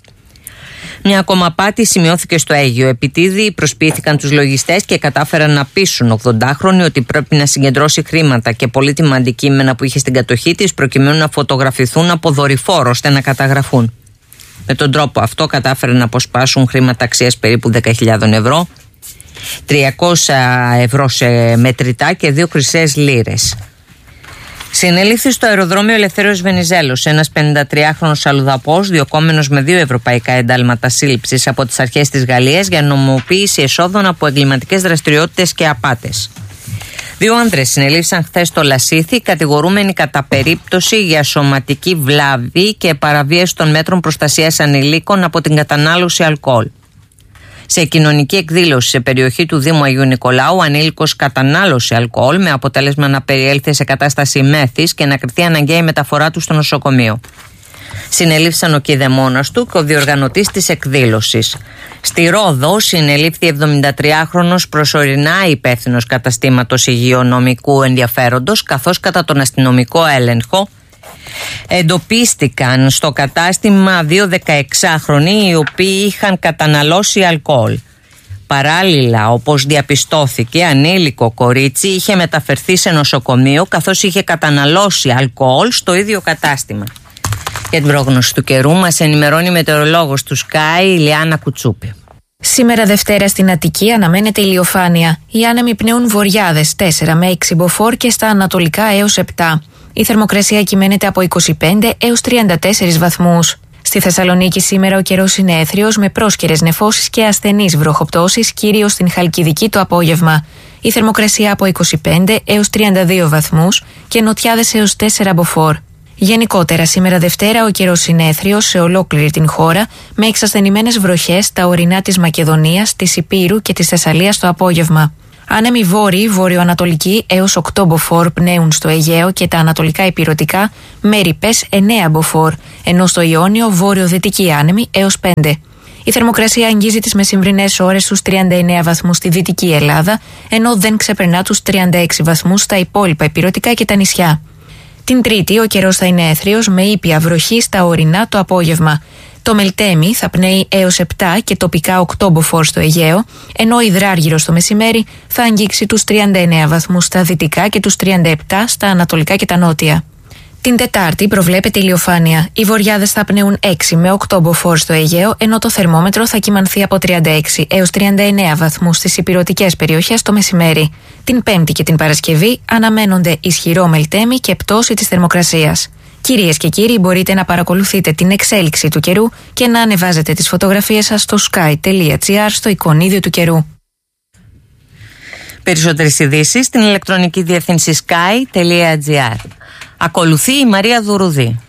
Μια ακόμα απάτη σημειώθηκε στο Αίγυο. Επιτίδη προσποιήθηκαν τους λογιστές και κατάφεραν να πείσουν ογδοντάχρονη ότι πρέπει να συγκεντρώσει χρήματα και πολύτιμα αντικείμενα που είχε στην κατοχή της προκειμένου να φωτογραφηθούν από δορυφόρο ώστε να καταγραφούν. Με τον τρόπο αυτό κατάφεραν να αποσπάσουν χρήματα αξίας περίπου δέκα χιλιάδες ευρώ, τριακόσια ευρώ σε μετρητά και δύο χρυσές λίρες. Συνελήφθη στο αεροδρόμιο Ελευθέριος Βενιζέλος ένας πενηντατριάχρονος αλλουδαπός, διωκόμενος με δύο ευρωπαϊκά εντάλματα σύλληψης από τις αρχές της Γαλλίας για νομοποίηση εσόδων από εγκληματικές δραστηριότητες και απάτες. Δύο άνδρες συνελήφθησαν χθες στο Λασίθι, κατηγορούμενοι κατά περίπτωση για σωματική βλάβη και παραβίαση των μέτρων προστασίας ανηλίκων από την κατανάλωση αλκοόλ. Σε κοινωνική εκδήλωση σε περιοχή του Δήμου Αγίου Νικολάου, ο ανήλικος κατανάλωσε αλκοόλ με αποτέλεσμα να περιέλθει σε κατάσταση μέθης και να κριθεί αναγκαία η μεταφορά του στο νοσοκομείο. Συνελήφθησαν ο κηδεμόνας του και ο διοργανωτής της εκδήλωσης. Στη Ρόδο συνελήφθη εβδομηντατριάχρονος προσωρινά υπεύθυνος καταστήματος υγειονομικού ενδιαφέροντος, καθώς κατά τον αστυνομικό έλεγχο εντοπίστηκαν στο κατάστημα δύο δεκαεξάχρονοι οι οποίοι είχαν καταναλώσει αλκοόλ. Παράλληλα, όπως διαπιστώθηκε, ανήλικο κορίτσι είχε μεταφερθεί σε νοσοκομείο καθώς είχε καταναλώσει αλκοόλ στο ίδιο κατάστημα. Για την πρόγνωση του καιρού μας ενημερώνει η μετεωρολόγος του Sky, η Λιάννα Κουτσούπη. Σήμερα Δευτέρα στην Αττική αναμένεται ηλιοφάνεια. Οι άνεμοι πνέουν βορειάδες τέσσερα με έξι μποφόρ και στα ανατολικά έως επτά. Η θερμοκρασία κυμαίνεται από είκοσι πέντε έως τριάντα τέσσερις βαθμούς. Στη Θεσσαλονίκη σήμερα ο καιρός είναι έθριος με πρόσκαιρες νεφώσεις και ασθενείς βροχοπτώσεις, κυρίως στην Χαλκιδική το απόγευμα. Η θερμοκρασία από είκοσι πέντε έως τριάντα δύο βαθμούς και νοτιάδες έως τέσσερα μποφόρ. Γενικότερα, σήμερα Δευτέρα ο καιρός είναι έθριος σε ολόκληρη την χώρα, με εξασθενημένες βροχές στα ορεινά της Μακεδονίας, της Ηπείρου και της Θεσσαλίας το απόγευμα. Άνεμοι βόρειοι, βορειοανατολικοί έως οκτώ μποφόρ πνέουν στο Αιγαίο και τα ανατολικά ηπειρωτικά, με ρηπές εννέα μποφόρ, ενώ στο Ιόνιο βόρειο-δυτικοί άνεμοι έως πέντε. Η θερμοκρασία αγγίζει τις μεσημβρινές ώρες στους τριάντα εννέα βαθμούς στη Δυτική Ελλάδα, ενώ δεν ξεπερνά τους τριάντα έξι βαθμούς στα υπόλοιπα ηπειρωτικά και τα νησιά. Την Τρίτη ο καιρός θα είναι έθριος με ήπια βροχή στα ορεινά το απόγευμα. Το Μελτέμι θα πνέει έως επτά και τοπικά οκτώ μποφόρ στο Αιγαίο, ενώ ο Υδράργυρος το μεσημέρι θα αγγίξει τους τριάντα εννέα βαθμούς στα δυτικά και τους τριάντα επτά στα ανατολικά και τα νότια. Την Τετάρτη προβλέπεται ηλιοφάνεια. Οι βορειάδες θα πνέουν έξι με οκτώ μποφόρ στο Αιγαίο, ενώ το θερμόμετρο θα κυμανθεί από τριάντα έξι έως τριάντα εννέα βαθμούς στις ηπειρωτικές περιοχές το μεσημέρι. Την Πέμπτη και την Παρασκευή αναμένονται ισχυρό Μελτέμι και πτώση της θερμοκρασίας. Κυρίες και κύριοι, μπορείτε να παρακολουθείτε την εξέλιξη του καιρού και να ανεβάζετε τις φωτογραφίες σας στο sky.gr στο εικονίδιο του καιρού. Περισσότερες ειδήσεις στην ηλεκτρονική διεύθυνση sky.gr. Ακολουθεί η Μαρία Δουρουδή.